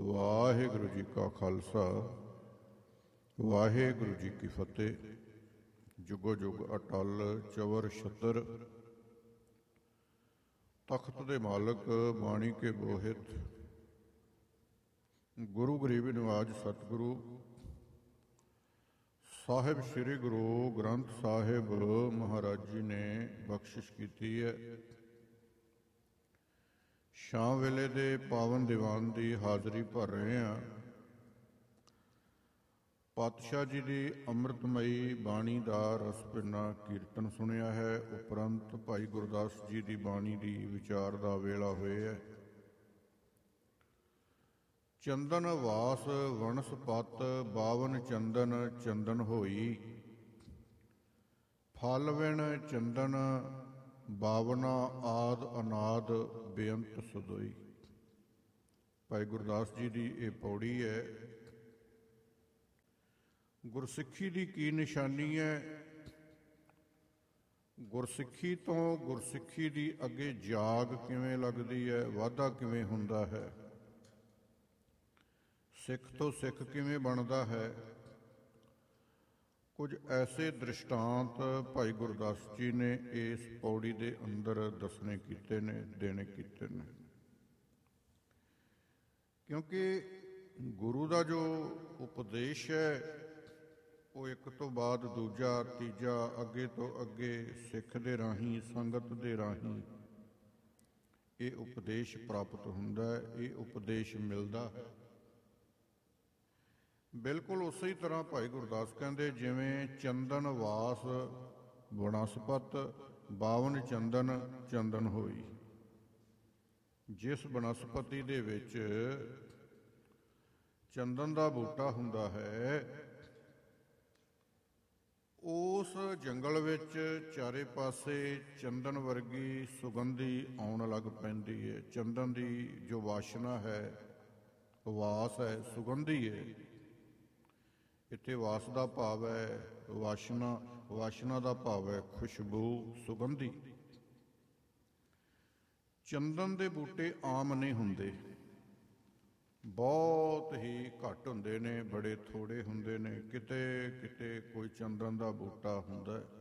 ਵਾਹਿਗੁਰੂ ਜੀ ਕਾ ਖਾਲਸਾ ਵਾਹਿਗੁਰੂ ਜੀ ਕੀ ਫਤਿਹ। ਜੁਗੋ ਜੁਗ ਅਟਲ ਚਵਰ ਛਤਰ, ਤਖਤ ਦੇ ਮਾਲਕ ਬਾਣੀ ਕੇ ਬੋਹਿਤ। ਗੁਰੂ ਗਰੀਬ ਨਿਵਾਜ ਸਤਿਗੁਰੂ ਸਾਹਿਬ ਸ੍ਰੀ ਗੁਰੂ ਗ੍ਰੰਥ ਸਾਹਿਬ ਮਹਾਰਾਜ ਜੀ ਨੇ ਬਖਸ਼ਿਸ਼ ਕੀਤੀ ਹੈ। ਸ਼ਾਮ ਵੇਲੇ ਦੇ ਪਾਵਨ ਦੀਵਾਨ ਦੀ ਹਾਜ਼ਰੀ ਭਰ ਰਹੇ ਹਾਂ। ਪਾਤਸ਼ਾਹ ਜੀ ਦੀ ਅੰਮ੍ਰਿਤਮਈ ਬਾਣੀ ਦਾ ਰਸ ਭਿੰਨਾ ਕੀਰਤਨ ਸੁਣਿਆ ਹੈ। ਉਪਰੰਤ ਭਾਈ ਗੁਰਦਾਸ ਜੀ ਦੀ ਬਾਣੀ ਦੀ ਵਿਚਾਰ ਦਾ ਵੇਲਾ ਹੋਇਆ ਹੈ। ਚੰਦਨ ਵਾਸ ਵਣਸਪਤ ਬਾਵਨ ਚੰਦਨ ਚੰਦਨ ਹੋਈ, ਫਲ ਵਿਣ ਚੰਦਨ ਬਾਵਨਾ ਆਦ ਅਨਾਦ ਬੇਅੰਤ ਸਦੋਈ। ਭਾਈ ਗੁਰਦਾਸ ਜੀ ਦੀ ਇਹ ਪੌੜੀ ਹੈ। ਗੁਰਸਿੱਖੀ ਦੀ ਕੀ ਨਿਸ਼ਾਨੀ ਹੈ? ਗੁਰਸਿੱਖੀ ਤੋਂ ਗੁਰਸਿੱਖੀ ਦੀ ਅੱਗੇ ਜਾਗ ਕਿਵੇਂ ਲੱਗਦੀ ਹੈ, ਵਾਧਾ ਕਿਵੇਂ ਹੁੰਦਾ ਹੈ, ਸਿੱਖ ਤੋਂ ਸਿੱਖ ਕਿਵੇਂ ਬਣਦਾ ਹੈ। ਕੁਝ ਐਸੇ ਦ੍ਰਿਸ਼ਟਾਂਤ ਭਾਈ ਗੁਰਦਾਸ ਜੀ ਨੇ ਇਸ ਪੌੜੀ ਦੇ ਅੰਦਰ ਦੱਸਣੇ ਕੀਤੇ ਨੇ, ਦੇਣੇ ਕੀਤੇ ਨੇ। ਕਿਉਂਕਿ ਗੁਰੂ ਦਾ ਜੋ ਉਪਦੇਸ਼ ਹੈ ਉਹ ਇੱਕ ਤੋਂ ਬਾਅਦ ਦੂਜਾ, ਤੀਜਾ, ਅੱਗੇ ਤੋਂ ਅੱਗੇ ਸਿੱਖ ਦੇ ਰਾਹੀਂ, ਸੰਗਤ ਦੇ ਰਾਹੀਂ ਇਹ ਉਪਦੇਸ਼ ਪ੍ਰਾਪਤ ਹੁੰਦਾ ਹੈ, ਇਹ ਉਪਦੇਸ਼ ਮਿਲਦਾ ਹੈ। ਬਿਲਕੁਲ ਉਸੇ ਤਰ੍ਹਾਂ ਭਾਈ ਗੁਰਦਾਸ ਕਹਿੰਦੇ, ਜਿਵੇਂ ਚੰਦਨ ਵਾਸ ਬਨਸਪਤ ਬਾਵਨ ਚੰਦਨ ਚੰਦਨ ਹੋਈ। ਜਿਸ ਬਨਸਪਤੀ ਦੇ ਵਿੱਚ ਚੰਦਨ ਦਾ ਬੂਟਾ ਹੁੰਦਾ ਹੈ, ਉਸ ਜੰਗਲ ਵਿੱਚ ਚਾਰੇ ਪਾਸੇ ਚੰਦਨ ਵਰਗੀ ਸੁਗੰਧੀ ਆਉਣ ਲੱਗ ਪੈਂਦੀ ਹੈ। ਚੰਦਨ ਦੀ ਜੋ ਵਾਸ਼ਨਾ ਹੈ, ਵਾਸ ਹੈ, ਸੁਗੰਧੀ ਹੈ। ਇੱਥੇ ਵਾਸ ਦਾ ਭਾਵ ਹੈ ਵਾਸ਼ਨਾ, ਵਾਸ਼ਨਾ ਦਾ ਭਾਵ ਹੈ ਖੁਸ਼ਬੂ, ਸੁਗੰਧੀ। ਚੰਦਨ ਦੇ ਬੂਟੇ ਆਮ ਨਹੀਂ ਹੁੰਦੇ, ਬਹੁਤ ਹੀ ਘੱਟ ਹੁੰਦੇ ਨੇ, ਬੜੇ ਥੋੜੇ ਹੁੰਦੇ ਨੇ। ਕਿਤੇ ਕਿਤੇ ਕੋਈ ਚੰਦਨ ਦਾ ਬੂਟਾ ਹੁੰਦਾ ਹੈ,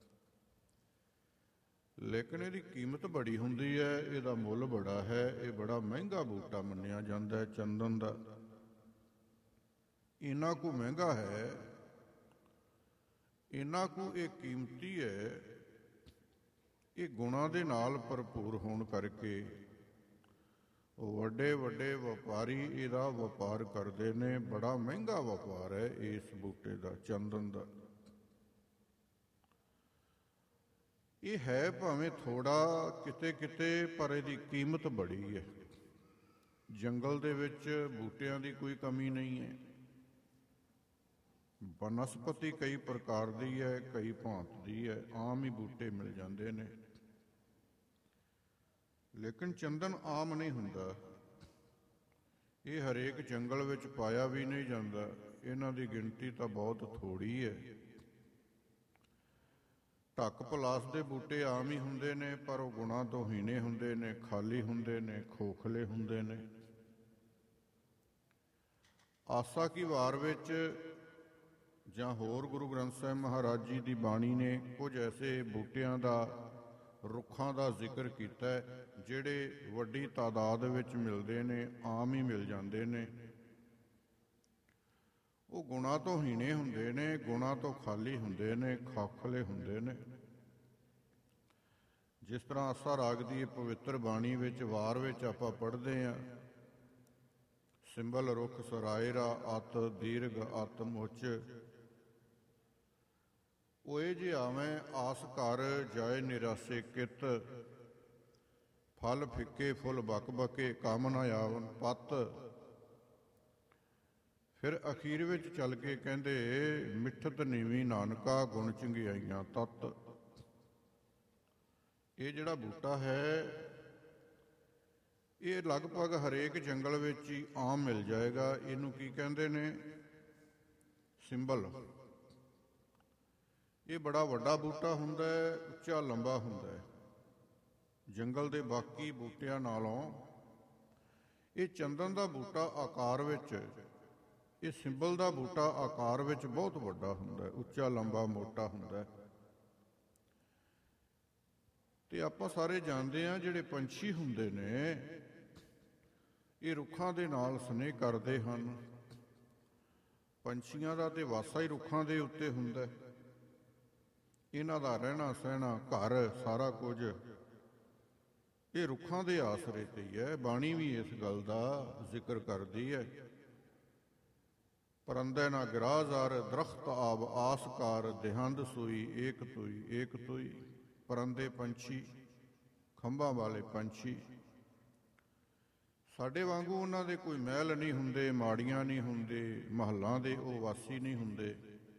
ਲੇਕਿਨ ਇਹਦੀ ਕੀਮਤ ਬੜੀ ਹੁੰਦੀ ਹੈ, ਇਹਦਾ ਮੁੱਲ ਬੜਾ ਹੈ। ਇਹ ਬੜਾ ਮਹਿੰਗਾ ਬੂਟਾ ਮੰਨਿਆ ਜਾਂਦਾ ਹੈ ਚੰਦਨ ਦਾ। ਇੰਨਾ ਕੁ ਮਹਿੰਗਾ ਹੈ, ਇੰਨਾ ਕੁ ਇਹ ਕੀਮਤੀ ਹੈ। ਇਹ ਗੁਣਾਂ ਦੇ ਨਾਲ ਭਰਪੂਰ ਹੋਣ ਕਰਕੇ ਵੱਡੇ ਵੱਡੇ ਵਪਾਰੀ ਇਹਦਾ ਵਪਾਰ ਕਰਦੇ ਨੇ। ਬੜਾ ਮਹਿੰਗਾ ਵਪਾਰ ਹੈ ਇਸ ਬੂਟੇ ਦਾ, ਚੰਦਨ ਦਾ। ਇਹ ਹੈ ਭਾਵੇਂ ਥੋੜਾ ਕਿਤੇ ਕਿਤੇ, ਪਰ ਇਹਦੀ ਕੀਮਤ ਬੜੀ ਹੈ। ਜੰਗਲ ਦੇ ਵਿੱਚ ਬੂਟਿਆਂ ਦੀ ਕੋਈ ਕਮੀ ਨਹੀਂ ਹੈ। ਬਨਸਪਤੀ ਕਈ ਪ੍ਰਕਾਰ ਦੀ ਹੈ, ਕਈ ਭਾਂਤ ਦੀ ਹੈ, ਆਮ ਹੀ ਬੂਟੇ ਮਿਲ ਜਾਂਦੇ ਨੇ। ਲੇਕਿਨ ਚੰਦਨ ਆਮ ਨਹੀਂ ਹੁੰਦਾ। ਇਹ ਹਰੇਕ ਜੰਗਲ ਵਿੱਚ ਪਾਇਆ ਵੀ ਨਹੀਂ ਜਾਂਦਾ। ਇਹਨਾਂ ਦੀ ਗਿਣਤੀ ਤਾਂ ਬਹੁਤ ਥੋੜੀ ਹੈ। ਢੱਕ ਪਲਾਸ ਦੇ ਬੂਟੇ ਆਮ ਹੀ ਹੁੰਦੇ ਨੇ, ਪਰ ਉਹ ਗੁਣਾਂ ਤੋਂ ਹੀਣੇ ਹੁੰਦੇ ਨੇ, ਖਾਲੀ ਹੁੰਦੇ ਨੇ, ਖੋਖਲੇ ਹੁੰਦੇ ਨੇ। ਆਸਾ ਕੀ ਵਾਰ ਵਿੱਚ ਜਾਂ ਹੋਰ ਗੁਰੂ ਗ੍ਰੰਥ ਸਾਹਿਬ ਮਹਾਰਾਜ ਜੀ ਦੀ ਬਾਣੀ ਨੇ ਕੁਝ ਐਸੇ ਬੂਟਿਆਂ ਦਾ, ਰੁੱਖਾਂ ਦਾ ਜ਼ਿਕਰ ਕੀਤਾ ਹੈ ਜਿਹੜੇ ਵੱਡੀ ਤਾਦਾਦ ਵਿੱਚ ਮਿਲਦੇ ਨੇ, ਆਮ ਹੀ ਮਿਲ ਜਾਂਦੇ ਨੇ। ਉਹ ਗੁਣਾਂ ਤੋਂ ਹੀਣੇ ਹੁੰਦੇ ਨੇ, ਗੁਣਾਂ ਤੋਂ ਖਾਲੀ ਹੁੰਦੇ ਨੇ, ਖੋਖਲੇ ਹੁੰਦੇ ਨੇ। ਜਿਸ ਤਰ੍ਹਾਂ ਆਸਾ ਰਾਗ ਦੀ ਪਵਿੱਤਰ ਬਾਣੀ ਵਿੱਚ ਵਾਰ ਵਿੱਚ ਆਪਾਂ ਪੜ੍ਹਦੇ ਹਾਂ, ਸਿੰਬਲ ਰੁੱਖ ਸਰਾਇਰਾ ਅਤ ਦੀਰਘ ਅਤ ਮੁੱਚ, ਓਏ ਜੇ ਆਵੇਂ ਆਸ ਕਰ ਜਾਏ ਨਿਰਾਸੇ ਕਿਤ, ਫਲ ਫਿੱਕੇ ਫੁੱਲ ਬਕ ਬਕੇ ਕੰਮ ਨਾ ਆਵਨ ਪਤ। ਫਿਰ ਅਖੀਰ ਵਿੱਚ ਚੱਲ ਕੇ ਕਹਿੰਦੇ, ਮਿੱਠਤ ਨੀਵੀਂ ਨਾਨਕਾ ਗੁਣ ਚੰਗਿਆਈਆਂ ਤਤ। ਇਹ ਜਿਹੜਾ ਬੂਟਾ ਹੈ ਇਹ ਲਗਭਗ ਹਰੇਕ ਜੰਗਲ ਵਿੱਚ ਹੀ ਆਮ ਮਿਲ ਜਾਏਗਾ। ਇਹਨੂੰ ਕੀ ਕਹਿੰਦੇ ਨੇ? ਸਿੰਬਲ। ਇਹ ਬੜਾ ਵੱਡਾ ਬੂਟਾ ਹੁੰਦਾ ਹੈ, ਉੱਚਾ ਲੰਬਾ ਹੁੰਦਾ ਹੈ। ਜੰਗਲ ਦੇ ਬਾਕੀ ਬੂਟਿਆਂ ਨਾਲੋਂ ਇਹ ਚੰਦਨ ਦਾ ਬੂਟਾ ਆਕਾਰ ਵਿੱਚ, ਇਹ ਸਿੰਬਲ ਦਾ ਬੂਟਾ ਆਕਾਰ ਵਿੱਚ ਬਹੁਤ ਵੱਡਾ ਹੁੰਦਾ ਹੈ, ਉੱਚਾ ਲੰਬਾ ਮੋਟਾ ਹੁੰਦਾ ਹੈ। ਤੇ ਆਪਾਂ ਸਾਰੇ ਜਾਣਦੇ ਹਾਂ ਜਿਹੜੇ ਪੰਛੀ ਹੁੰਦੇ ਨੇ ਇਹ ਰੁੱਖਾਂ ਦੇ ਨਾਲ ਸਨੇਹ ਕਰਦੇ ਹਨ। ਪੰਛੀਆਂ ਦਾ ਤੇ ਵਾਸਾ ਹੀ ਰੁੱਖਾਂ ਦੇ ਉੱਤੇ ਹੁੰਦਾ ਹੈ। ਇਹਨਾਂ ਦਾ ਰਹਿਣਾ ਸਹਿਣਾ, ਘਰ, ਸਾਰਾ ਕੁਝ ਇਹ ਰੁੱਖਾਂ ਦੇ ਆਸਰੇ ਤੇ ਹੀ ਹੈ। ਬਾਣੀ ਵੀ ਇਸ ਗੱਲ ਦਾ ਜ਼ਿਕਰ ਕਰਦੀ ਹੈ। ਪਰੰਦੇ ਨਾ ਗਿਰਾਜ਼ਾਰ ਦਰਖਤ ਆਬ ਆਸਕਾਰ, ਦੇਹੰਦ ਸੋਈ ਏਕ ਤੋਈ ਏਕ ਤੋਈ। ਪਰੰਦੇ ਪੰਛੀ, ਖੰਭਾਂ ਵਾਲੇ ਪੰਛੀ, ਸਾਡੇ ਵਾਂਗੂ ਉਹਨਾਂ ਦੇ ਕੋਈ ਮਹਿਲ ਨਹੀਂ ਹੁੰਦੇ, ਮਾੜੀਆਂ ਨਹੀਂ ਹੁੰਦੇ, ਮਹੱਲਾਂ ਦੇ ਉਹ ਵਾਸੀ ਨਹੀਂ ਹੁੰਦੇ।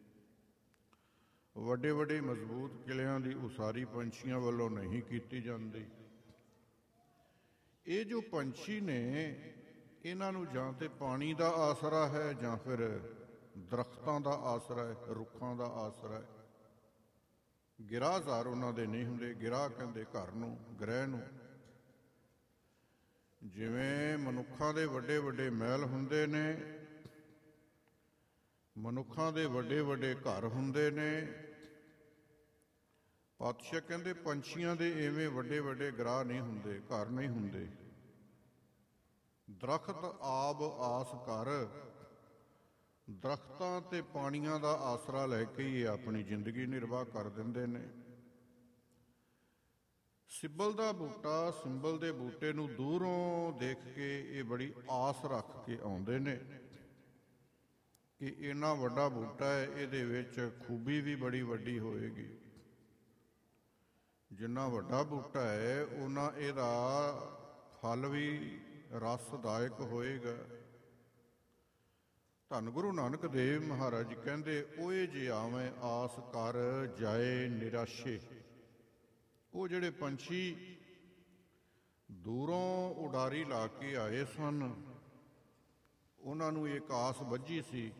ਵੱਡੇ ਵੱਡੇ ਮਜ਼ਬੂਤ ਕਿਲਿਆਂ ਦੀ ਉਸਾਰੀ ਪੰਛੀਆਂ ਵੱਲੋਂ ਨਹੀਂ ਕੀਤੀ ਜਾਂਦੀ। ਇਹ ਜੋ ਪੰਛੀ ਨੇ ਇਹਨਾਂ ਨੂੰ ਜਾਂ ਤੇ ਪਾਣੀ ਦਾ ਆਸਰਾ ਹੈ ਜਾਂ ਫਿਰ ਦਰਖਤਾਂ ਦਾ ਆਸਰਾ ਹੈ, ਰੁੱਖਾਂ ਦਾ ਆਸਰਾ ਹੈ। ਗਿਰਾਜ਼ਾਰ ਉਹਨਾਂ ਦੇ ਨਹੀਂ ਹੁੰਦੇ। ਗਿਰਾ ਕਹਿੰਦੇ ਘਰ ਨੂੰ, ਗ੍ਰਹਿ ਨੂੰ। ਜਿਵੇਂ ਮਨੁੱਖਾਂ ਦੇ ਵੱਡੇ ਵੱਡੇ ਮਹਿਲ ਹੁੰਦੇ ਨੇ, ਮਨੁੱਖਾਂ ਦੇ ਵੱਡੇ ਵੱਡੇ ਘਰ ਹੁੰਦੇ ਨੇ, ਪਾਤਸ਼ਾਹ ਕਹਿੰਦੇ ਪੰਛੀਆਂ ਦੇ ਐਵੇਂ ਵੱਡੇ ਵੱਡੇ ਗ੍ਰਹਿ ਨਹੀਂ ਹੁੰਦੇ, ਘਰ ਨਹੀਂ ਹੁੰਦੇ। ਦਰਖਤ ਆਬ ਆਸ ਕਰ, ਦਰਖਤਾਂ ਤੇ ਪਾਣੀਆਂ ਦਾ ਆਸਰਾ ਲੈ ਕੇ ਹੀ ਆਪਣੀ ਜ਼ਿੰਦਗੀ ਨਿਰਵਾਹ ਕਰ ਦਿੰਦੇ ਨੇ। ਸਿੰਬਲ ਦਾ ਬੂਟਾ, ਸਿੰਬਲ ਦੇ ਬੂਟੇ ਨੂੰ ਦੂਰੋਂ ਦੇਖ ਕੇ ਇਹ ਬੜੀ ਆਸ ਰੱਖ ਕੇ ਆਉਂਦੇ ਨੇ ਕਿ ਇੰਨਾ ਵੱਡਾ ਬੂਟਾ ਹੈ, ਇਹਦੇ ਵਿੱਚ ਖੂਬੀ ਵੀ ਬੜੀ ਵੱਡੀ ਹੋਏਗੀ। ਜਿੰਨਾ ਵੱਡਾ ਬੂਟਾ ਹੈ ਉਹਨਾਂ ਇਹਦਾ ਫਲ ਵੀ ਰਸਦਾਇਕ ਹੋਏਗਾ। ਧੰਨ ਗੁਰੂ ਨਾਨਕ ਦੇਵ ਮਹਾਰਾਜ ਕਹਿੰਦੇ, ਓਏ ਜੇ ਆਵੇਂ ਆਸ ਕਰ ਜਾਏ ਨਿਰਾਸ਼ੇ। ਉਹ ਜਿਹੜੇ ਪੰਛੀ ਦੂਰੋਂ ਉਡਾਰੀ ਲਾ ਕੇ ਆਏ ਸਨ, ਉਹਨਾਂ ਨੂੰ ਇੱਕ ਆਸ ਬੱਝੀ ਸੀ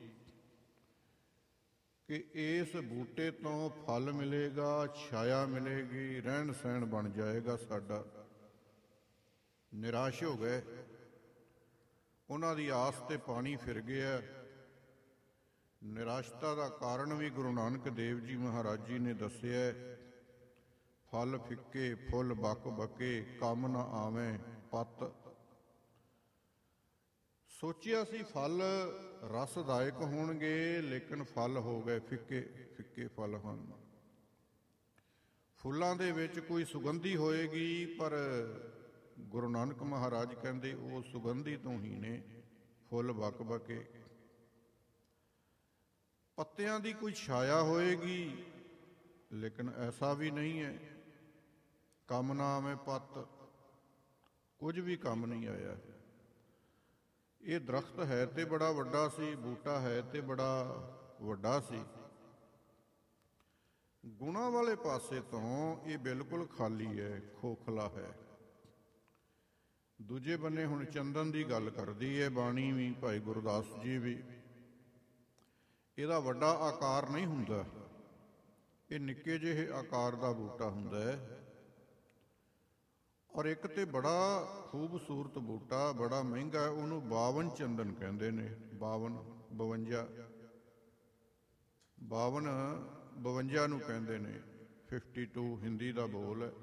ਕਿ ਇਸ ਬੂਟੇ ਤੋਂ ਫਲ ਮਿਲੇਗਾ, ਛਾਇਆ ਮਿਲੇਗੀ, ਰਹਿਣ ਸਹਿਣ ਬਣ ਜਾਏਗਾ ਸਾਡਾ। ਨਿਰਾਸ਼ ਹੋ ਗਏ। ਉਹਨਾਂ ਦੀ ਆਸ ਤੇ ਪਾਣੀ ਫਿਰ ਗਿਆ। ਨਿਰਾਸ਼ਤਾ ਦਾ ਕਾਰਨ ਵੀ ਗੁਰੂ ਨਾਨਕ ਦੇਵ ਜੀ ਮਹਾਰਾਜ ਜੀ ਨੇ ਦੱਸਿਆ। ਫਲ ਫਿੱਕੇ ਫੁੱਲ ਬਕ ਬਕੇ, ਕੰਮ ਨਾ ਆਵੇਂ ਪੱਤ। ਸੋਚਿਆ ਸੀ ਫਲ ਰਸਦਾਇਕ ਹੋਣਗੇ, ਲੇਕਿਨ ਫਲ ਹੋ ਗਏ ਫਿੱਕੇ, ਫਿੱਕੇ ਫਲ ਹਨ। ਫੁੱਲਾਂ ਦੇ ਵਿੱਚ ਕੋਈ ਸੁਗੰਧੀ ਹੋਏਗੀ, ਪਰ ਗੁਰੂ ਨਾਨਕ ਮਹਾਰਾਜ ਕਹਿੰਦੇ ਉਹ ਸੁਗੰਧੀ ਤੋਂ ਹੀ ਨੇ ਫੁੱਲ ਬਕ ਬਕੇ। ਪੱਤਿਆਂ ਦੀ ਕੋਈ ਛਾਇਆ ਹੋਏਗੀ, ਲੇਕਿਨ ਐਸਾ ਵੀ ਨਹੀਂ ਹੈ। ਕੰਮ ਨਾ ਆਵੇਂ ਪੱਤ, ਕੁਝ ਵੀ ਕੰਮ ਨਹੀਂ ਆਇਆ। ਇਹ ਦਰਖਤ ਹੈ ਤੇ ਬੜਾ ਵੱਡਾ ਸੀ, ਬੂਟਾ ਹੈ ਤੇ ਬੜਾ ਵੱਡਾ ਸੀ। ਗੁਣਾਂ ਵਾਲੇ ਪਾਸੇ ਤੋਂ ਇਹ ਬਿਲਕੁਲ ਖਾਲੀ ਹੈ, ਖੋਖਲਾ ਹੈ। ਦੂਜੇ ਬੰਨੇ ਹੁਣ ਚੰਦਨ ਦੀ ਗੱਲ ਕਰਦੀ ਹੈ ਬਾਣੀ ਵੀ, ਭਾਈ ਗੁਰਦਾਸ ਜੀ ਵੀ। ਇਹਦਾ ਵੱਡਾ ਆਕਾਰ ਨਹੀਂ ਹੁੰਦਾ, ਇਹ ਨਿੱਕੇ ਜਿਹੇ ਆਕਾਰ ਦਾ ਬੂਟਾ ਹੁੰਦਾ ਹੈ। ਔਰ ਇੱਕ ਤੇ ਬੜਾ ਖੂਬਸੂਰਤ ਬੂਟਾ, ਬੜਾ ਮਹਿੰਗਾ, ਉਹਨੂੰ 52 ਚੰਦਨ ਕਹਿੰਦੇ ਨੇ। 52 52 ਨੂੰ ਕਹਿੰਦੇ ਨੇ। 52 ਹਿੰਦੀ ਦਾ ਬੋਲ ਹੈ।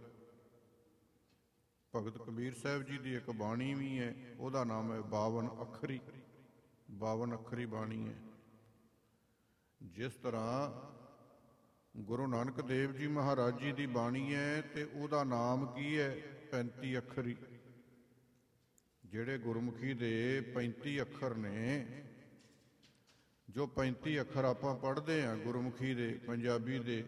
ਭਗਤ ਕਬੀਰ ਸਾਹਿਬ ਜੀ ਦੀ ਇੱਕ ਬਾਣੀ ਵੀ ਹੈ, ਉਹਦਾ ਨਾਮ ਹੈ 52 ਅੱਖਰੀ। 52 ਅੱਖਰੀ ਬਾਣੀ ਹੈ। ਜਿਸ ਤਰ੍ਹਾਂ ਗੁਰੂ ਨਾਨਕ ਦੇਵ ਜੀ ਮਹਾਰਾਜ ਜੀ ਦੀ ਬਾਣੀ ਹੈ ਤੇ ਉਹਦਾ ਨਾਮ ਕੀ ਹੈ? 35 ਅੱਖਰੀ। ਜਿਹੜੇ ਗੁਰਮੁਖੀ ਦੇ 35 ਅੱਖਰ ਨੇ, ਜੋ 35 ਅੱਖਰ ਆਪਾਂ ਪੜ੍ਹਦੇ ਹਾਂ ਗੁਰਮੁਖੀ ਦੇ, ਪੰਜਾਬੀ ਦੇ,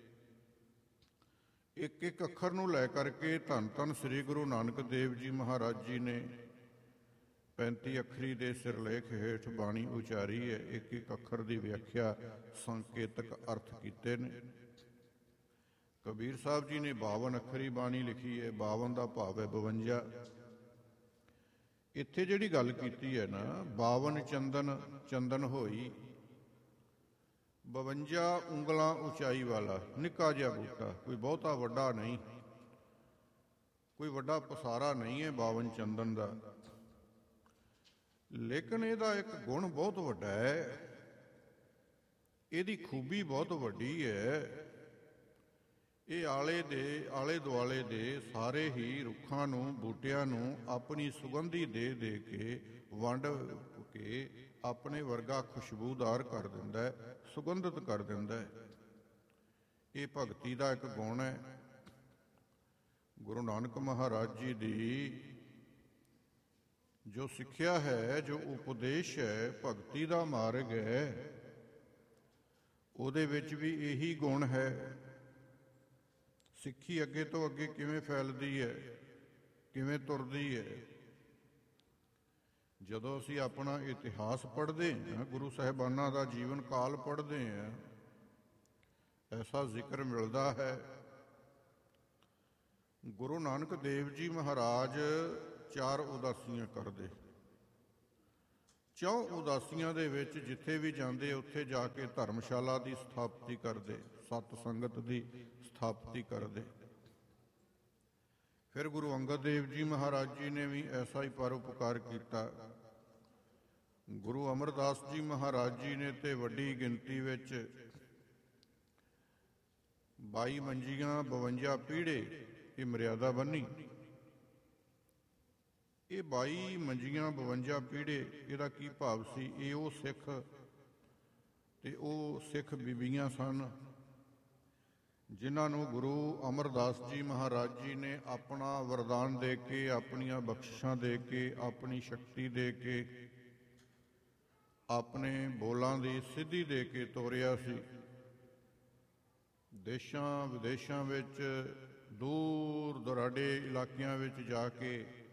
ਇੱਕ ਇੱਕ ਅੱਖਰ ਨੂੰ ਲੈ ਕਰਕੇ ਧੰਨ ਧੰਨ ਸ੍ਰੀ ਗੁਰੂ ਨਾਨਕ ਦੇਵ ਜੀ ਮਹਾਰਾਜ ਜੀ ਨੇ 35 ਅੱਖਰੀ ਦੇ ਸਿਰਲੇਖ ਹੇਠ ਬਾਣੀ ਉਚਾਰੀ ਹੈ। ਇੱਕ ਇੱਕ ਅੱਖਰ ਦੀ ਵਿਆਖਿਆ, ਸੰਕੇਤਕ ਅਰਥ ਕੀਤੇ ਨੇ। ਕਬੀਰ ਸਾਹਿਬ ਜੀ ਨੇ 52 ਅੱਖਰੀ ਬਾਣੀ ਲਿਖੀ ਹੈ। 52 ਦਾ ਭਾਵ ਹੈ 52। ਇੱਥੇ ਜਿਹੜੀ ਗੱਲ ਕੀਤੀ ਹੈ ਨਾ, 52 ਚੰਦਨ, ਚੰਦਨ ਹੋਈ, 52 ਉਂਗਲਾਂ ਉਚਾਈ ਵਾਲਾ ਨਿੱਕਾ ਜਿਹਾ ਬੂਟਾ, ਕੋਈ ਬਹੁਤਾ ਵੱਡਾ ਨਹੀਂ, ਕੋਈ ਵੱਡਾ ਪਸਾਰਾ ਨਹੀਂ ਹੈ 52 ਚੰਦਨ ਦਾ। ਲੇਕਿਨ ਇਹਦਾ ਇੱਕ ਗੁਣ ਬਹੁਤ ਵੱਡਾ ਹੈ, ਇਹਦੀ ਖੂਬੀ ਬਹੁਤ ਵੱਡੀ ਹੈ। ਇਹ ਆਲੇ ਦੁਆਲੇ ਦੇ ਸਾਰੇ ਹੀ ਰੁੱਖਾਂ ਨੂੰ, ਬੂਟਿਆਂ ਨੂੰ ਆਪਣੀ ਸੁਗੰਧੀ ਦੇ ਦੇ ਕੇ, ਵੰਡ ਕੇ ਆਪਣੇ ਵਰਗਾ ਖੁਸ਼ਬੂਦਾਰ ਕਰ ਦਿੰਦਾ ਹੈ, ਸੁਗੰਧਿਤ ਕਰ ਦਿੰਦਾ ਹੈ। ਇਹ ਭਗਤੀ ਦਾ ਇੱਕ ਗੁਣ ਹੈ। ਗੁਰੂ ਨਾਨਕ ਮਹਾਰਾਜ ਜੀ ਦੀ ਜੋ ਸਿੱਖਿਆ ਹੈ, ਜੋ ਉਪਦੇਸ਼ ਹੈ, ਭਗਤੀ ਦਾ ਮਾਰਗ ਹੈ, ਉਹਦੇ ਵਿੱਚ ਵੀ ਇਹੀ ਗੁਣ ਹੈ। ਸਿੱਖੀ ਅੱਗੇ ਤੋਂ ਅੱਗੇ ਕਿਵੇਂ ਫੈਲਦੀ ਹੈ, ਕਿਵੇਂ ਤੁਰਦੀ ਹੈ। ਜਦੋਂ ਅਸੀਂ ਆਪਣਾ ਇਤਿਹਾਸ ਪੜ੍ਹਦੇ ਹਾਂ, ਗੁਰੂ ਸਾਹਿਬਾਨਾਂ ਦਾ ਜੀਵਨ ਕਾਲ ਪੜ੍ਹਦੇ ਹਾਂ, ਐਸਾ ਜ਼ਿਕਰ ਮਿਲਦਾ ਹੈ। ਗੁਰੂ ਨਾਨਕ ਦੇਵ ਜੀ ਮਹਾਰਾਜ 4 ਉਦਾਸੀਆਂ ਕਰਦੇ। 4 ਉਦਾਸੀਆਂ ਦੇ ਵਿੱਚ ਜਿੱਥੇ ਵੀ ਜਾਂਦੇ, ਉੱਥੇ ਜਾ ਕੇ ਧਰਮਸ਼ਾਲਾ ਦੀ ਸਥਾਪਤੀ ਕਰਦੇ, ਸਤ ਸੰਗਤ ਦੀ ਸਥਾਪਤੀ ਕਰਦੇ। ਫਿਰ ਗੁਰੂ ਅੰਗਦ ਦੇਵ ਜੀ ਮਹਾਰਾਜ ਜੀ ਨੇ ਵੀ ਐਸਾ ਹੀ ਪਰਉਪਕਾਰ ਕੀਤਾ। ਗੁਰੂ ਅਮਰਦਾਸ ਜੀ ਮਹਾਰਾਜ ਜੀ ਨੇ ਤੇ ਵੱਡੀ ਗਿਣਤੀ ਵਿੱਚ 22 ਮੰਜੀਆਂ 52 ਪੀੜੇ ਇਹ ਮਰਿਆਦਾ ਬੰਨੀ। ਇਹ 22 ਮੰਜੀਆਂ 52 ਪੀੜੇ, ਇਹਦਾ ਕੀ ਭਾਵ ਸੀ? ਇਹ ਉਹ ਸਿੱਖ ਤੇ ਉਹ ਸਿੱਖ ਬੀਬੀਆਂ ਸਨ ਜਿਨ੍ਹਾਂ ਨੂੰ ਗੁਰੂ ਅਮਰਦਾਸ ਜੀ ਮਹਾਰਾਜ ਜੀ ਨੇ ਆਪਣਾ ਵਰਦਾਨ ਦੇ ਕੇ, ਆਪਣੀਆਂ ਬਖਸ਼ਿਸ਼ਾਂ ਦੇ ਕੇ, ਆਪਣੀ ਸ਼ਕਤੀ ਦੇ ਕੇ, ਆਪਣੇ ਬੋਲਾਂ ਦੀ ਸਿੱਧੀ ਦੇ ਕੇ ਤੋਰਿਆ ਸੀ। ਦੇਸ਼ਾਂ ਵਿਦੇਸ਼ਾਂ ਵਿੱਚ, ਦੂਰ ਦੁਰਾਡੇ ਇਲਾਕਿਆਂ ਵਿੱਚ ਜਾ ਕੇ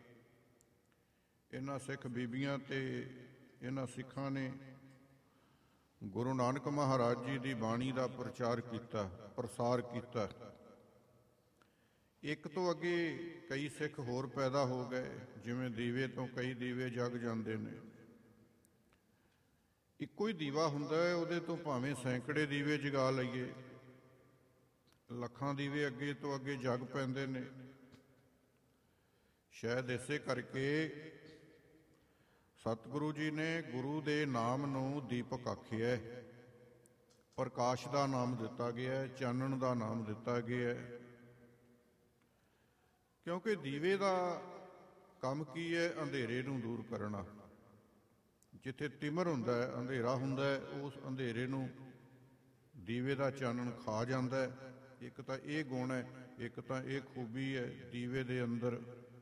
ਇਹਨਾਂ ਸਿੱਖ ਬੀਬੀਆਂ ਤੇ ਇਹਨਾਂ ਸਿੱਖਾਂ ਨੇ ਗੁਰੂ ਨਾਨਕ ਮਹਾਰਾਜ ਜੀ ਦੀ ਬਾਣੀ ਦਾ ਪ੍ਰਚਾਰ ਕੀਤਾ, ਪ੍ਰਸਾਰ ਕੀਤਾ। ਇੱਕ ਤੋਂ ਅੱਗੇ ਕਈ ਸਿੱਖ ਹੋਰ ਪੈਦਾ ਹੋ ਗਏ, ਜਿਵੇਂ ਦੀਵੇ ਤੋਂ ਕਈ ਦੀਵੇ ਜਗ ਜਾਂਦੇ ਨੇ। ਇੱਕੋ ਹੀ ਦੀਵਾ ਹੁੰਦਾ ਹੈ, ਉਹਦੇ ਤੋਂ ਭਾਵੇਂ ਸੈਂਕੜੇ ਦੀਵੇ ਜਗਾ ਲਈਏ, ਲੱਖਾਂ ਦੀਵੇ ਅੱਗੇ ਤੋਂ ਅੱਗੇ ਜਗ ਪੈਂਦੇ ਨੇ। ਸ਼ਾਇਦ ਇਸੇ ਕਰਕੇ ਸਤਿਗੁਰੂ ਜੀ ਨੇ ਗੁਰੂ ਦੇ ਨਾਮ ਨੂੰ ਦੀਪਕ ਆਖਿਆ, ਪ੍ਰਕਾਸ਼ ਦਾ ਨਾਮ ਦਿੱਤਾ ਗਿਆ, ਚਾਨਣ ਦਾ ਨਾਮ ਦਿੱਤਾ ਗਿਆ। ਕਿਉਂਕਿ ਦੀਵੇ ਦਾ ਕੰਮ ਕੀ ਹੈ? ਅੰਧੇਰੇ ਨੂੰ ਦੂਰ ਕਰਨਾ। ਜਿੱਥੇ ਤਿਮਰ ਹੁੰਦਾ ਹੈ, ਅੰਧੇਰਾ ਹੁੰਦਾ ਹੈ, ਉਸ ਅੰਧੇਰੇ ਨੂੰ ਦੀਵੇ ਦਾ ਚਾਨਣ ਖਾ ਜਾਂਦਾ ਹੈ। ਇੱਕ ਤਾਂ ਇਹ ਗੁਣ ਹੈ, ਇੱਕ ਤਾਂ ਇਹ ਖੂਬੀ ਹੈ ਦੀਵੇ ਦੇ ਅੰਦਰ।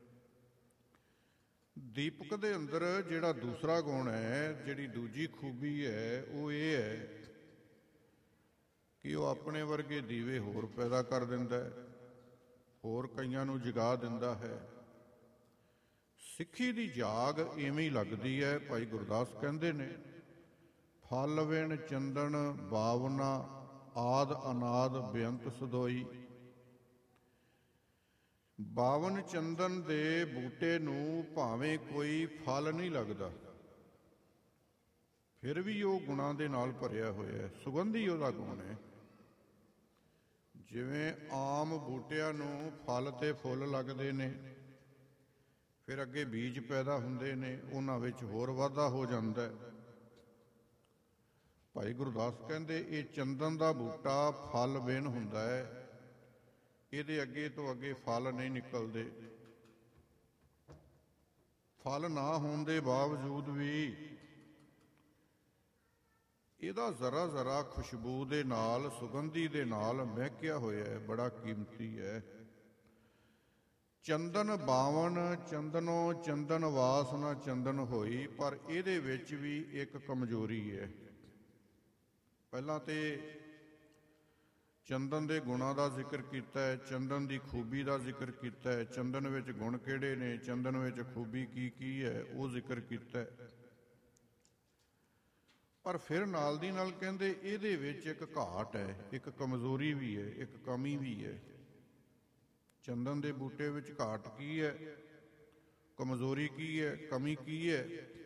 ਦੀਪਕ ਦੇ ਅੰਦਰ ਜਿਹੜਾ ਦੂਸਰਾ ਗੁਣ ਹੈ, ਜਿਹੜੀ ਦੂਜੀ ਖੂਬੀ ਹੈ, ਉਹ ਇਹ ਹੈ ਕਿ ਉਹ ਆਪਣੇ ਵਰਗੇ ਦੀਵੇ ਹੋਰ ਪੈਦਾ ਕਰ ਦਿੰਦਾ ਹੈ, ਹੋਰ ਕਈਆਂ ਨੂੰ ਜਗਾ ਦਿੰਦਾ ਹੈ। ਸਿੱਖੀ ਦੀ ਜਾਗ ਇਵੇਂ ਹੀ ਲੱਗਦੀ ਹੈ। ਭਾਈ ਗੁਰਦਾਸ ਕਹਿੰਦੇ ਨੇ, ਫਲ ਵਿਣ ਚੰਦਨ ਬਾਵਨਾ ਆਦ ਅਨਾਦ ਬੇਅੰਤ ਸਦੋਈ। 52 ਚੰਦਨ ਦੇ ਬੂਟੇ ਨੂੰ ਭਾਵੇਂ ਕੋਈ ਫਲ ਨਹੀਂ ਲੱਗਦਾ, ਫਿਰ ਵੀ ਉਹ ਗੁਣਾਂ ਦੇ ਨਾਲ ਭਰਿਆ ਹੋਇਆ ਹੈ, ਸੁਗੰਧੀ ਉਹਦਾ ਗੁਣ ਹੈ। ਜਿਵੇਂ ਆਮ ਬੂਟਿਆਂ ਨੂੰ ਫਲ ਤੇ ਫੁੱਲ ਲੱਗਦੇ ਨੇ, ਫਿਰ ਅੱਗੇ ਬੀਜ ਪੈਦਾ ਹੁੰਦੇ ਨੇ, ਉਹਨਾਂ ਵਿੱਚ ਹੋਰ ਵਾਧਾ ਹੋ ਜਾਂਦਾ ਹੈ। ਭਾਈ ਗੁਰਦਾਸ ਕਹਿੰਦੇ, ਇਹ ਚੰਦਨ ਦਾ ਬੂਟਾ ਫਲ ਬਿਨ ਹੁੰਦਾ ਹੈ, ਇਹਦੇ ਅੱਗੇ ਤੋਂ ਅੱਗੇ ਫਲ ਨਹੀਂ ਨਿਕਲਦੇ। ਫਲ ਨਾ ਹੋਣ ਦੇ ਬਾਵਜੂਦ ਵੀ ਇਹਦਾ ਜ਼ਰਾ ਜ਼ਰਾ ਖੁਸ਼ਬੂ ਦੇ ਨਾਲ, ਸੁਗੰਧੀ ਦੇ ਨਾਲ ਮਹਿਕਿਆ ਹੋਇਆ ਹੈ, ਬੜਾ ਕੀਮਤੀ ਹੈ। ਚੰਦਨ ਬਾਵਨ ਚੰਦਨੋ ਚੰਦਨ ਵਾਸ ਨਾ ਚੰਦਨ ਹੋਈ। ਪਰ ਇਹਦੇ ਵਿੱਚ ਵੀ ਇੱਕ ਕਮਜ਼ੋਰੀ ਹੈ। ਪਹਿਲਾਂ ਤੇ ਚੰਦਨ ਦੇ ਗੁਣਾਂ ਦਾ ਜ਼ਿਕਰ ਕੀਤਾ ਹੈ, ਚੰਦਨ ਦੀ ਖੂਬੀ ਦਾ ਜ਼ਿਕਰ ਕੀਤਾ ਹੈ, ਚੰਦਨ ਵਿੱਚ ਗੁਣ ਕਿਹੜੇ ਨੇ, ਚੰਦਨ ਵਿੱਚ ਖੂਬੀ ਕੀ ਹੈ, ਉਹ ਜ਼ਿਕਰ ਕੀਤਾ ਹੈ। ਪਰ ਫਿਰ ਨਾਲ ਦੀ ਨਾਲ ਕਹਿੰਦੇ ਇਹਦੇ ਵਿੱਚ ਇੱਕ ਘਾਟ ਹੈ, ਇੱਕ ਕਮਜ਼ੋਰੀ ਵੀ ਹੈ, ਇੱਕ ਕਮੀ ਵੀ ਹੈ। ਚੰਦਨ ਦੇ ਬੂਟੇ ਵਿੱਚ ਘਾਟ ਕੀ ਹੈ, ਕਮਜ਼ੋਰੀ ਕੀ ਹੈ, ਕਮੀ ਕੀ ਹੈ?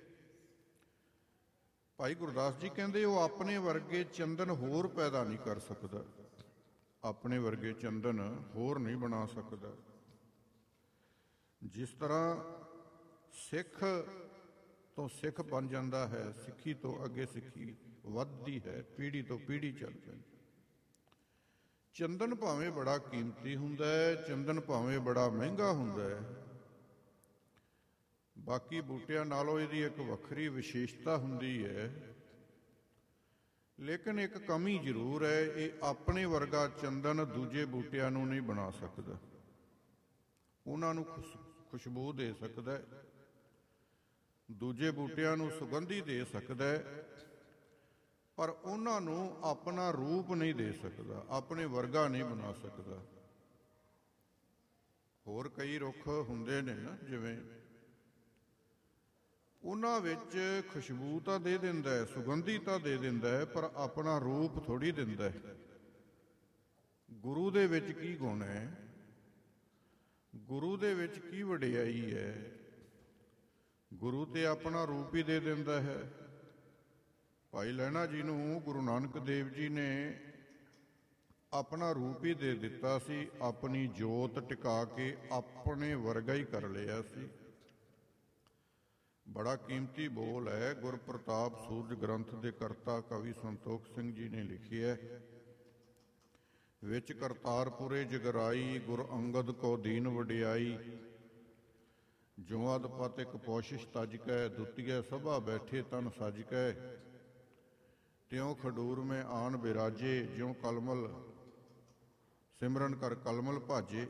ਭਾਈ ਗੁਰਦਾਸ ਜੀ ਕਹਿੰਦੇ, ਉਹ ਆਪਣੇ ਵਰਗੇ ਚੰਦਨ ਹੋਰ ਪੈਦਾ ਨਹੀਂ ਕਰ ਸਕਦਾ, ਆਪਣੇ ਵਰਗੇ ਚੰਦਨ ਹੋਰ ਨਹੀਂ ਬਣਾ ਸਕਦਾ। ਜਿਸ ਤਰ੍ਹਾਂ ਸਿੱਖ ਤੋਂ ਸਿੱਖ ਬਣ ਜਾਂਦਾ ਹੈ, ਸਿੱਖੀ ਤੋਂ ਅੱਗੇ ਸਿੱਖੀ ਵੱਧਦੀ ਹੈ, ਪੀੜ੍ਹੀ ਤੋਂ ਪੀੜ੍ਹੀ ਚੱਲ ਪੈਂਦੀ। ਚੰਦਨ ਭਾਵੇਂ ਬੜਾ ਕੀਮਤੀ ਹੁੰਦਾ ਹੈ, ਚੰਦਨ ਭਾਵੇਂ ਬੜਾ ਮਹਿੰਗਾ ਹੁੰਦਾ ਹੈ, ਬਾਕੀ ਬੂਟਿਆਂ ਨਾਲੋਂ ਇਹਦੀ ਇੱਕ ਵੱਖਰੀ ਵਿਸ਼ੇਸ਼ਤਾ ਹੁੰਦੀ ਹੈ, ਲੇਕਿਨ ਇੱਕ ਕਮੀ ਜ਼ਰੂਰ ਹੈ, ਇਹ ਆਪਣੇ ਵਰਗਾ ਚੰਦਨ ਦੂਜੇ ਬੂਟਿਆਂ ਨੂੰ ਨਹੀਂ ਬਣਾ ਸਕਦਾ। ਉਹਨਾਂ ਨੂੰ ਖੁਸ਼ਬੂ ਦੇ ਸਕਦਾ, ਦੂਜੇ ਬੂਟਿਆਂ ਨੂੰ ਸੁਗੰਧੀ ਦੇ ਸਕਦਾ, ਪਰ ਉਹਨਾਂ ਨੂੰ ਆਪਣਾ ਰੂਪ ਨਹੀਂ ਦੇ ਸਕਦਾ, ਆਪਣੇ ਵਰਗਾ ਨਹੀਂ ਬਣਾ ਸਕਦਾ। ਹੋਰ ਕਈ ਰੁੱਖ ਹੁੰਦੇ ਨੇ ਨਾ, ਜਿਵੇਂ ਉਹਨਾਂ ਵਿੱਚ ਖੁਸ਼ਬੂ ਤਾਂ ਦੇ ਦਿੰਦਾ ਹੈ, ਸੁਗੰਧੀ ਤਾਂ ਦੇ ਦਿੰਦਾ ਹੈ, ਪਰ ਆਪਣਾ ਰੂਪ ਥੋੜ੍ਹੀ ਦਿੰਦਾ ਹੈ। ਗੁਰੂ ਦੇ ਵਿੱਚ ਕੀ ਗੁਣ ਹੈ, ਗੁਰੂ ਦੇ ਵਿੱਚ ਕੀ ਵਡਿਆਈ ਹੈ? ਗੁਰੂ ਤੇ ਆਪਣਾ ਰੂਪ ਹੀ ਦੇ ਦਿੰਦਾ ਹੈ। ਭਾਈ ਲਹਿਣਾ ਜੀ ਨੂੰ ਗੁਰੂ ਨਾਨਕ ਦੇਵ ਜੀ ਨੇ ਆਪਣਾ ਰੂਪ ਹੀ ਦੇ ਦਿੱਤਾ ਸੀ, ਆਪਣੀ ਜੋਤ ਟਿਕਾ ਕੇ ਆਪਣੇ ਵਰਗਾ ਹੀ ਕਰ ਲਿਆ ਸੀ। ਬੜਾ ਕੀਮਤੀ ਬੋਲ ਹੈ, ਗੁਰਪ੍ਰਤਾਪ ਸੂਰਜ ਗ੍ਰੰਥ ਦੇ ਕਰਤਾ ਕਵੀ ਸੰਤੋਖ ਸਿੰਘ ਜੀ ਨੇ ਲਿਖਿਆ, ਵਿੱਚ ਕਰਤਾਰਪੁਰੇ ਜਗਰਾਈ, ਗੁਰ ਅੰਗਦ ਕੋ ਦੀਨ ਵਡਿਆਈ। ਜੋ ਅਦ ਪਤ ਇੱਕ ਪੋਸ਼ਿਸ਼ ਤਜ ਕੈ, ਦੁਤੀਏ ਸਭਾ ਬੈਠੇ ਤਨ ਸਜ ਕੈ। ਤਿਉ ਖਡੂਰ ਮੈਂ ਆਣ ਬਿਰਾਜੇ, ਜਿਉ ਕਲਮਲ ਸਿਮਰਨ ਕਰ ਕਲਮਲ ਭਾਜੇ।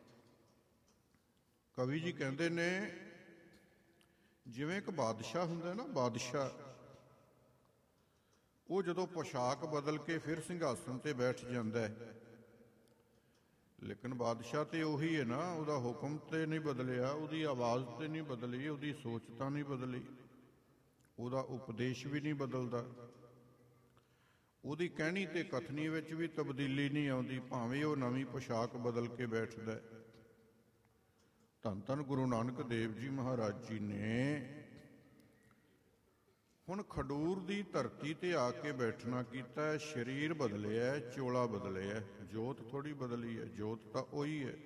ਕਵੀ ਜੀ ਕਹਿੰਦੇ ਨੇ, ਜਿਵੇਂ ਇੱਕ ਬਾਦਸ਼ਾਹ ਹੁੰਦਾ ਨਾ, ਬਾਦਸ਼ਾਹ ਉਹ ਜਦੋਂ ਪੋਸ਼ਾਕ ਬਦਲ ਕੇ ਫਿਰ ਸਿੰਘਾਸਨ ਤੇ ਬੈਠ ਜਾਂਦਾ ਹੈ, ਲੇਕਿਨ ਬਾਦਸ਼ਾਹ ਤੇ ਉਹੀ ਹੈ ਨਾ, ਉਹਦਾ ਹੁਕਮ ਤੇ ਨਹੀਂ ਬਦਲਿਆ, ਉਹਦੀ ਆਵਾਜ਼ ਤੇ ਨਹੀਂ ਬਦਲੀ, ਉਹਦੀ ਸੋਚ ਤਾਂ ਨਹੀਂ ਬਦਲੀ, ਉਹਦਾ ਉਪਦੇਸ਼ ਵੀ ਨਹੀਂ ਬਦਲਦਾ, ਉਹਦੀ ਕਹਿਣੀ ਤੇ ਕਥਨੀ ਵਿੱਚ ਵੀ ਤਬਦੀਲੀ ਨਹੀਂ ਆਉਂਦੀ, ਭਾਵੇਂ ਉਹ ਨਵੀਂ ਪੋਸ਼ਾਕ ਬਦਲ ਕੇ ਬੈਠਦਾ। ਧੰਨ ਧੰਨ ਗੁਰੂ ਨਾਨਕ ਦੇਵ ਜੀ ਮਹਾਰਾਜ ਜੀ ਨੇ ਹੁਣ ਖਡੂਰ ਦੀ ਧਰਤੀ ਤੇ ਆ ਕੇ ਬੈਠਣਾ ਕੀਤਾ ਹੈ। ਸਰੀਰ ਬਦਲਿਆ, ਚੋਲਾ ਬਦਲਿਆ, ਜੋਤ ਥੋੜ੍ਹੀ ਬਦਲੀ ਹੈ, ਜੋਤ ਤਾਂ ਉਹੀ ਹੈ।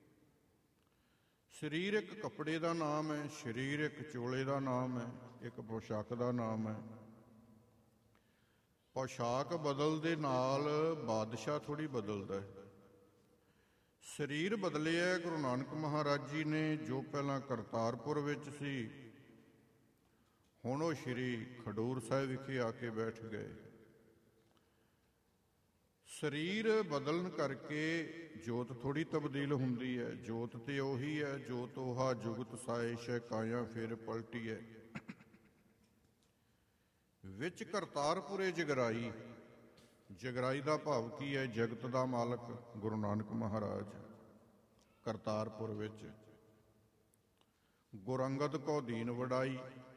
ਸਰੀਰ ਇੱਕ ਕੱਪੜੇ ਦਾ ਨਾਮ ਹੈ, ਸਰੀਰ ਇੱਕ ਚੋਲੇ ਦਾ ਨਾਮ ਹੈ, ਇੱਕ ਪੋਸ਼ਾਕ ਦਾ ਨਾਮ ਹੈ। ਪੋਸ਼ਾਕ ਬਦਲ ਦੇ ਨਾਲ ਬਾਦਸ਼ਾਹ ਥੋੜ੍ਹੀ ਬਦਲਦਾ ਹੈ। ਸਰੀਰ ਬਦਲਿਆ ਗੁਰੂ ਨਾਨਕ ਮਹਾਰਾਜ ਜੀ ਨੇ, ਜੋ ਪਹਿਲਾਂ ਕਰਤਾਰਪੁਰ ਵਿੱਚ ਸੀ, ਹੁਣ ਉਹ ਸ਼੍ਰੀ ਖਡੂਰ ਸਾਹਿਬ ਵਿਖੇ ਆ ਕੇ ਬੈਠ ਗਏ। ਸਰੀਰ ਬਦਲਣ ਕਰਕੇ ਜੋਤ ਥੋੜ੍ਹੀ ਤਬਦੀਲ ਹੁੰਦੀ ਹੈ, ਜੋਤ ਤੇ ਉਹੀ ਹੈ। ਜੋਤ ਉਹਾ ਜੁਗਤ ਸਾਏ ਸ਼ੈ ਕਾਇਆ ਫਿਰ ਪਲਟੀ ਹੈ। ਵਿੱਚ ਕਰਤਾਰਪੁਰੇ ਜਗਰਾਈ, ਜਗਰਾਈ ਦਾ ਭਾਵ ਕੀ ਹੈ? ਜਗਤ ਦਾ ਮਾਲਕ ਗੁਰੂ ਨਾਨਕ ਮਹਾਰਾਜ ਕਰਤਾਰਪੁਰ ਵਿੱਚ। ਗੁਰ ਅੰਗਦ ਕੋ ਦੀਨ ਵਡਾਈ,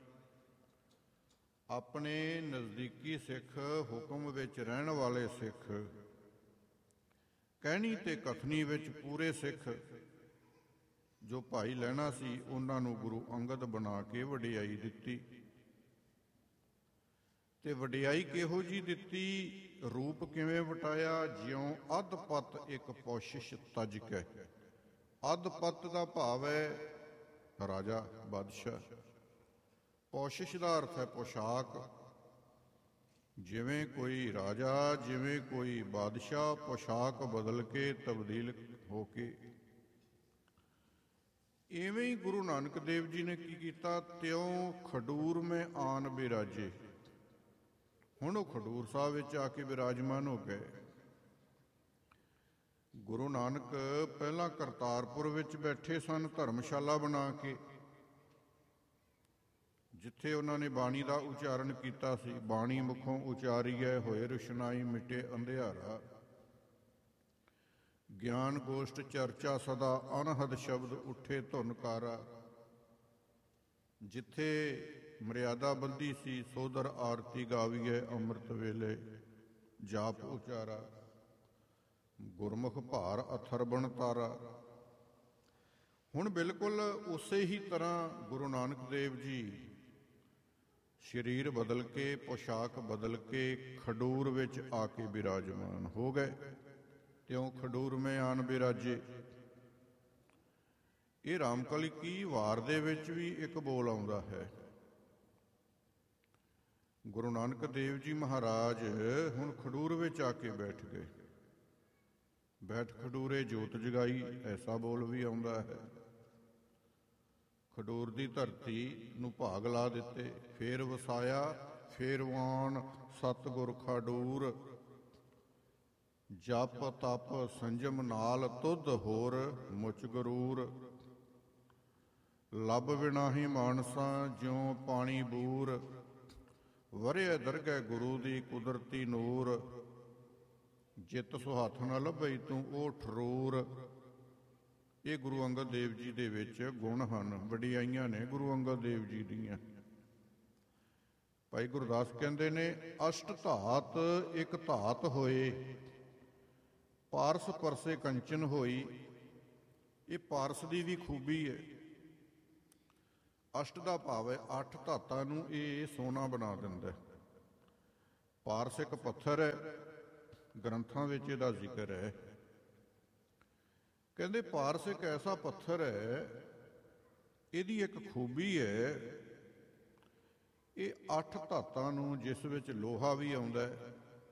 ਆਪਣੇ ਨਜ਼ਦੀਕੀ ਸਿੱਖ, ਹੁਕਮ ਵਿੱਚ ਰਹਿਣ ਵਾਲੇ ਸਿੱਖ, ਕਹਿਣੀ ਤੇ ਕਥਨੀ ਵਿੱਚ ਪੂਰੇ ਸਿੱਖ, ਜੋ ਭਾਈ ਲਹਿਣਾ ਸੀ, ਉਹਨਾਂ ਨੂੰ ਗੁਰੂ ਅੰਗਦ ਬਣਾ ਕੇ ਵਡਿਆਈ ਦਿੱਤੀ। ਤੇ ਵਡਿਆਈ ਕਿਹੋ ਜਿਹੀ ਦਿੱਤੀ? ਰੂਪ ਕਿਵੇਂ ਵਟਾਇਆ? ਜਿਉਂ ਅੱਧ ਪੱਤ ਇੱਕ ਪੋਸ਼ਿਸ਼ ਤਜ ਕੈ। ਅੱਧ ਪੱਤ ਦਾ ਭਾਵ ਹੈ ਰਾਜਾ, ਬਾਦਸ਼ਾਹ। ਪੋਸ਼ਿਸ਼ ਦਾ ਅਰਥ ਹੈ ਪੋਸ਼ਾਕ। ਜਿਵੇਂ ਕੋਈ ਰਾਜਾ, ਜਿਵੇਂ ਕੋਈ ਬਾਦਸ਼ਾਹ, ਪੋਸ਼ਾਕ ਬਦਲ ਕੇ, ਤਬਦੀਲ ਹੋ ਕੇ, ਇਵੇਂ ਹੀ ਗੁਰੂ ਨਾਨਕ ਦੇਵ ਜੀ ਨੇ ਕੀ ਕੀਤਾ? ਤਿਉ ਖਡੂਰ ਮੈਂ ਆਨ ਬਿਰਾਜੇ। ਹੁਣ ਉਹ ਖਡੂਰ ਸਾਹਿਬ ਵਿੱਚ ਆ ਕੇ ਬਿਰਾਜਮਾਨ ਹੋ ਗਏ। ਗੁਰੂ ਨਾਨਕ ਪਹਿਲਾਂ ਕਰਤਾਰਪੁਰ ਵਿੱਚ ਬੈਠੇ ਸਨ, ਧਰਮਸ਼ਾਲਾ ਬਣਾ ਕੇ, ਜਿੱਥੇ ਉਹਨਾਂ ਨੇ ਬਾਣੀ ਦਾ ਉਚਾਰਨ ਕੀਤਾ ਸੀ। ਬਾਣੀ ਮੁਖੋਂ ਉਚਾਰੀਐ ਹੋਏ ਰੁਸ਼ਨਾਈ, ਮਿਟੇ ਅੰਧਿਆਰਾ। ਗਿਆਨ ਗੋਸ਼ਟ ਚਰਚਾ ਸਦਾ, ਅਨਹਦ ਸ਼ਬਦ ਉੱਠੇ ਧੁਨਕਾਰਾ। ਜਿੱਥੇ ਮਰਿਆਦਾ ਬੰਦੀ ਸੀ, ਸੋਦਰ ਆਰਤੀ ਗਾਵੀਏ, ਅੰਮ੍ਰਿਤ ਵੇਲੇ ਜਾਪ ਉਚਾਰਾ। ਗੁਰਮੁਖ ਭਾਰ ਅਥਰ ਬਣ ਤਾਰਾ। ਹੁਣ ਬਿਲਕੁਲ ਉਸੇ ਹੀ ਤਰ੍ਹਾਂ ਗੁਰੂ ਨਾਨਕ ਦੇਵ ਜੀ ਸਰੀਰ ਬਦਲ ਕੇ, ਪੋਸ਼ਾਕ ਬਦਲ ਕੇ ਖਡੂਰ ਵਿੱਚ ਆ ਕੇ ਬਿਰਾਜਮਾਨ ਹੋ ਗਏ। ਤਿਉ ਖਡੂਰ ਮੈਂ ਆਨ ਬਿਰਾਜੇ। ਇਹ ਰਾਮਕਲੀ ਕੀ ਵਾਰ ਦੇ ਵਿੱਚ ਵੀ ਇੱਕ ਬੋਲ ਆਉਂਦਾ ਹੈ। ਗੁਰੂ ਨਾਨਕ ਦੇਵ ਜੀ ਮਹਾਰਾਜ ਹੁਣ ਖਡੂਰ ਵਿੱਚ ਆ ਕੇ ਬੈਠ ਗਏ। ਬੈਠ ਖਡੂਰੇ ਜੋਤ ਜਗਾਈ, ਐਸਾ ਬੋਲ ਵੀ ਆਉਂਦਾ ਹੈ। ਖਡੂਰ ਦੀ ਧਰਤੀ ਨੂੰ ਭਾਗ ਲਾ ਦਿੱਤੇ, ਫੇਰ ਵਸਾਇਆ, ਫੇਰ ਵਾਣ ਸਤਿਗੁਰ ਖਡੂਰ। ਜਪ ਤਪ ਸੰਜਮ ਨਾਲ ਤੁਧ ਹੋਰ ਮੁਚ ਗਰੂਰ। ਲੱਭ ਬਿਨਾਹੀ ਮਾਨਸਾ ਜਿਉ ਪਾਣੀ ਬੂਰ। ਵਰਿਆ ਦਰਗਹਿ ਗੁਰੂ ਦੀ ਕੁਦਰਤੀ ਨੂਰ। ਜਿਤ ਸੁਹੱਥ ਨ ਲੱਭਈ ਤੂੰ ਉਹ ਠਰੂਰ। ਇਹ ਗੁਰੂ ਅੰਗਦ ਦੇਵ ਜੀ ਦੇ ਵਿੱਚ ਗੁਣ ਹਨ, ਵਡਿਆਈਆਂ ਨੇ ਗੁਰੂ ਅੰਗਦ ਦੇਵ ਜੀ ਦੀਆਂ। ਭਾਈ ਗੁਰਦਾਸ ਕਹਿੰਦੇ ਨੇ, ਅਸ਼ਟ ਧਾਤ ਇੱਕ ਧਾਤ ਹੋਏ, ਪਾਰਸ ਪਰਸੇ ਕੰਚਨ ਹੋਈ। ਇਹ ਪਾਰਸ ਦੀ ਵੀ ਖੂਬੀ ਹੈ। ਅਸ਼ਟ ਦਾ ਭਾਵ ਹੈ 8 ਧਾਤਾਂ ਨੂੰ ਇਹ ਸੋਨਾ ਬਣਾ ਦਿੰਦਾ। ਪਾਰਸ ਇੱਕ ਪੱਥਰ ਹੈ, ਗ੍ਰੰਥਾਂ ਵਿੱਚ ਇਹਦਾ ਜ਼ਿਕਰ ਹੈ। ਕਹਿੰਦੇ ਪਾਰਸ ਇੱਕ ਐਸਾ ਪੱਥਰ ਹੈ, ਇਹਦੀ ਇੱਕ ਖੂਬੀ ਹੈ, ਇਹ 8 ਧਾਤਾਂ ਨੂੰ, ਜਿਸ ਵਿੱਚ ਲੋਹਾ ਵੀ ਆਉਂਦਾ ਹੈ,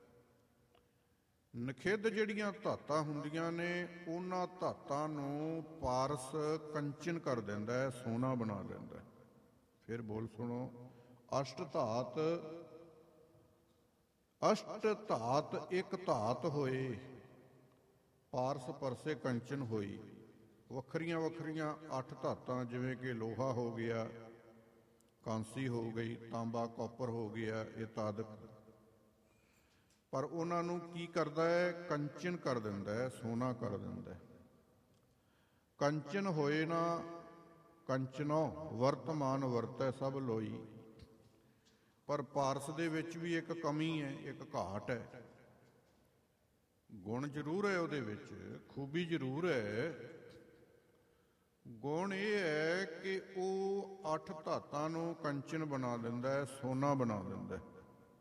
ਨਖਿੱਧ ਜਿਹੜੀਆਂ ਧਾਤਾਂ ਹੁੰਦੀਆਂ ਨੇ ਉਹਨਾਂ ਧਾਤਾਂ ਨੂੰ ਪਾਰਸ ਕੰਚਨ ਕਰ ਦਿੰਦਾ ਹੈ, ਸੋਨਾ ਬਣਾ ਦਿੰਦਾ ਹੈ। ਫਿਰ ਬੋਲ ਸੁਣੋ, ਅਸ਼ਟ ਧਾਤ, ਅਸ਼ਟ ਧਾਤ ਇੱਕ ਧਾਤ ਹੋਏ, ਪਾਰਸ ਪਰਸੇ ਕੰਚਨ ਹੋਈ। ਵੱਖਰੀਆਂ ਵੱਖਰੀਆਂ 8 ਧਾਤਾਂ, ਜਿਵੇਂ ਕਿ ਲੋਹਾ ਹੋ ਗਿਆ, ਕਾਂਸੀ ਹੋ ਗਈ, ਤਾਂਬਾ ਕਾਪਰ ਹੋ ਗਿਆ, ਇਹ ਤਾਦਕ, ਪਰ ਉਹਨਾਂ ਨੂੰ ਕੀ ਕਰਦਾ ਹੈ? ਕੰਚਨ ਕਰ ਦਿੰਦਾ ਹੈ, ਸੋਨਾ ਕਰ ਦਿੰਦਾ ਹੈ। ਕੰਚਨ ਹੋਏ ਨਾ ਕੰਚਨੋ ਵਰਤਮਾਨ ਵਰਤੈ ਸਭ ਲੋਈ। ਪਰ ਪਾਰਸ ਦੇ ਵਿੱਚ ਵੀ ਇੱਕ ਕਮੀ ਹੈ, ਇੱਕ ਘਾਟ ਹੈ। ਗੁਣ ਜ਼ਰੂਰ ਹੈ ਉਹਦੇ ਵਿੱਚ, ਖੂਬੀ ਜ਼ਰੂਰ ਹੈ। ਗੁਣ ਇਹ ਹੈ ਕਿ ਉਹ 8 ਧਾਤਾਂ ਨੂੰ ਕੰਚਨ ਬਣਾ ਦਿੰਦਾ ਹੈ, ਸੋਨਾ ਬਣਾ ਦਿੰਦਾ ਹੈ।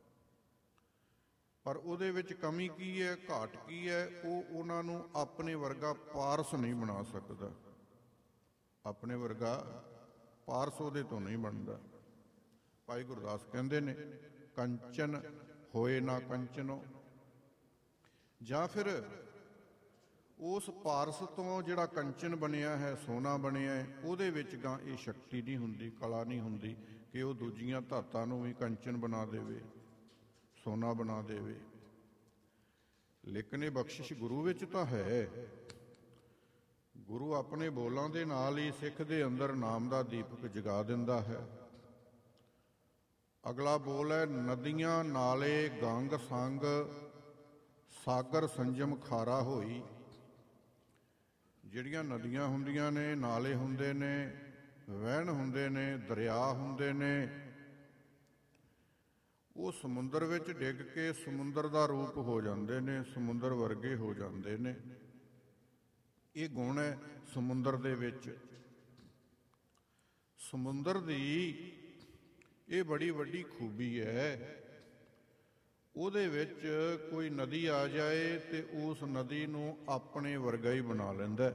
ਪਰ ਉਹਦੇ ਵਿੱਚ ਕਮੀ ਕੀ ਹੈ, ਘਾਟ ਕੀ ਹੈ? ਉਹ ਉਹਨਾਂ ਨੂੰ ਆਪਣੇ ਵਰਗਾ ਪਾਰਸ ਨਹੀਂ ਬਣਾ ਸਕਦਾ। ਆਪਣੇ ਵਰਗਾ ਪਾਰਸ ਉਹਦੇ ਤੋਂ ਨਹੀਂ ਬਣਦਾ। ਭਾਈ ਗੁਰਦਾਸ ਕਹਿੰਦੇ ਨੇ, ਕੰਚਨ ਹੋਏ ਨਾ ਕੰਚਨੋ। ਜਾਂ ਫਿਰ ਉਸ ਪਾਰਸ ਤੋਂ ਜਿਹੜਾ ਕੰਚਨ ਬਣਿਆ ਹੈ, ਸੋਨਾ ਬਣਿਆ ਹੈ, ਉਹਦੇ ਵਿੱਚ ਗਾਂ ਇਹ ਸ਼ਕਤੀ ਨਹੀਂ ਹੁੰਦੀ, ਕਲਾ ਨਹੀਂ ਹੁੰਦੀ ਕਿ ਉਹ ਦੂਜੀਆਂ ਧਾਤਾਂ ਨੂੰ ਵੀ ਕੰਚਨ ਬਣਾ ਦੇਵੇ, ਸੋਨਾ ਬਣਾ ਦੇਵੇ। ਲੇਕਿਨ ਇਹ ਬਖਸ਼ਿਸ਼ ਗੁਰੂ ਵਿੱਚ ਤਾਂ ਹੈ। ਗੁਰੂ ਆਪਣੇ ਬੋਲਾਂ ਦੇ ਨਾਲ ਹੀ ਸਿੱਖ ਦੇ ਅੰਦਰ ਨਾਮ ਦਾ ਦੀਪਕ ਜਗਾ ਦਿੰਦਾ ਹੈ। ਅਗਲਾ ਬੋਲ ਹੈ, ਨਦੀਆਂ ਨਾਲੇ ਗੰਗ ਸੰਗ, ਸਾਗਰ ਸੰਜਮ ਖਾਰਾ ਹੋਈ। ਜਿਹੜੀਆਂ ਨਦੀਆਂ ਹੁੰਦੀਆਂ ਨੇ, ਨਾਲੇ ਹੁੰਦੇ ਨੇ, ਵਹਿਣ ਹੁੰਦੇ ਨੇ, ਦਰਿਆ ਹੁੰਦੇ ਨੇ, ਉਹ ਸਮੁੰਦਰ ਵਿੱਚ ਡਿੱਗ ਕੇ ਸਮੁੰਦਰ ਦਾ ਰੂਪ ਹੋ ਜਾਂਦੇ ਨੇ, ਸਮੁੰਦਰ ਵਰਗੇ ਹੋ ਜਾਂਦੇ ਨੇ। ਇਹ ਗੁਣ ਹੈ ਸਮੁੰਦਰ ਦੇ ਵਿੱਚ। ਸਮੁੰਦਰ ਦੀ ਇਹ ਬੜੀ ਵੱਡੀ ਖੂਬੀ ਹੈ। ਉਹਦੇ ਵਿੱਚ ਕੋਈ ਨਦੀ ਆ ਜਾਏ ਤੇ ਉਸ ਨਦੀ ਨੂੰ ਆਪਣੇ ਵਰਗਾ ਹੀ ਬਣਾ ਲੈਂਦਾ।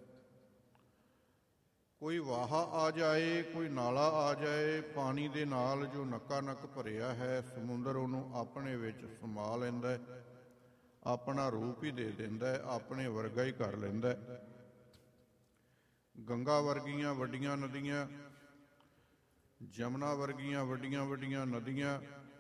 ਕੋਈ ਵਾਹਾ ਆ ਜਾਏ, ਕੋਈ ਨਾਲਾ ਆ ਜਾਏ, ਪਾਣੀ ਦੇ ਨਾਲ ਜੋ ਨੱਕਾ ਨੱਕ ਭਰਿਆ ਹੈ, ਸਮੁੰਦਰ ਉਹਨੂੰ ਆਪਣੇ ਵਿੱਚ ਸਮਾ ਲੈਂਦਾ, ਆਪਣਾ ਰੂਪ ਹੀ ਦੇ ਦਿੰਦਾ, ਆਪਣੇ ਵਰਗਾ ਹੀ ਕਰ ਲੈਂਦਾ। ਗੰਗਾ ਵਰਗੀਆਂ ਵੱਡੀਆਂ ਨਦੀਆਂ, ਜਮਨਾ ਵਰਗੀਆਂ ਵੱਡੀਆਂ ਵੱਡੀਆਂ ਨਦੀਆਂ,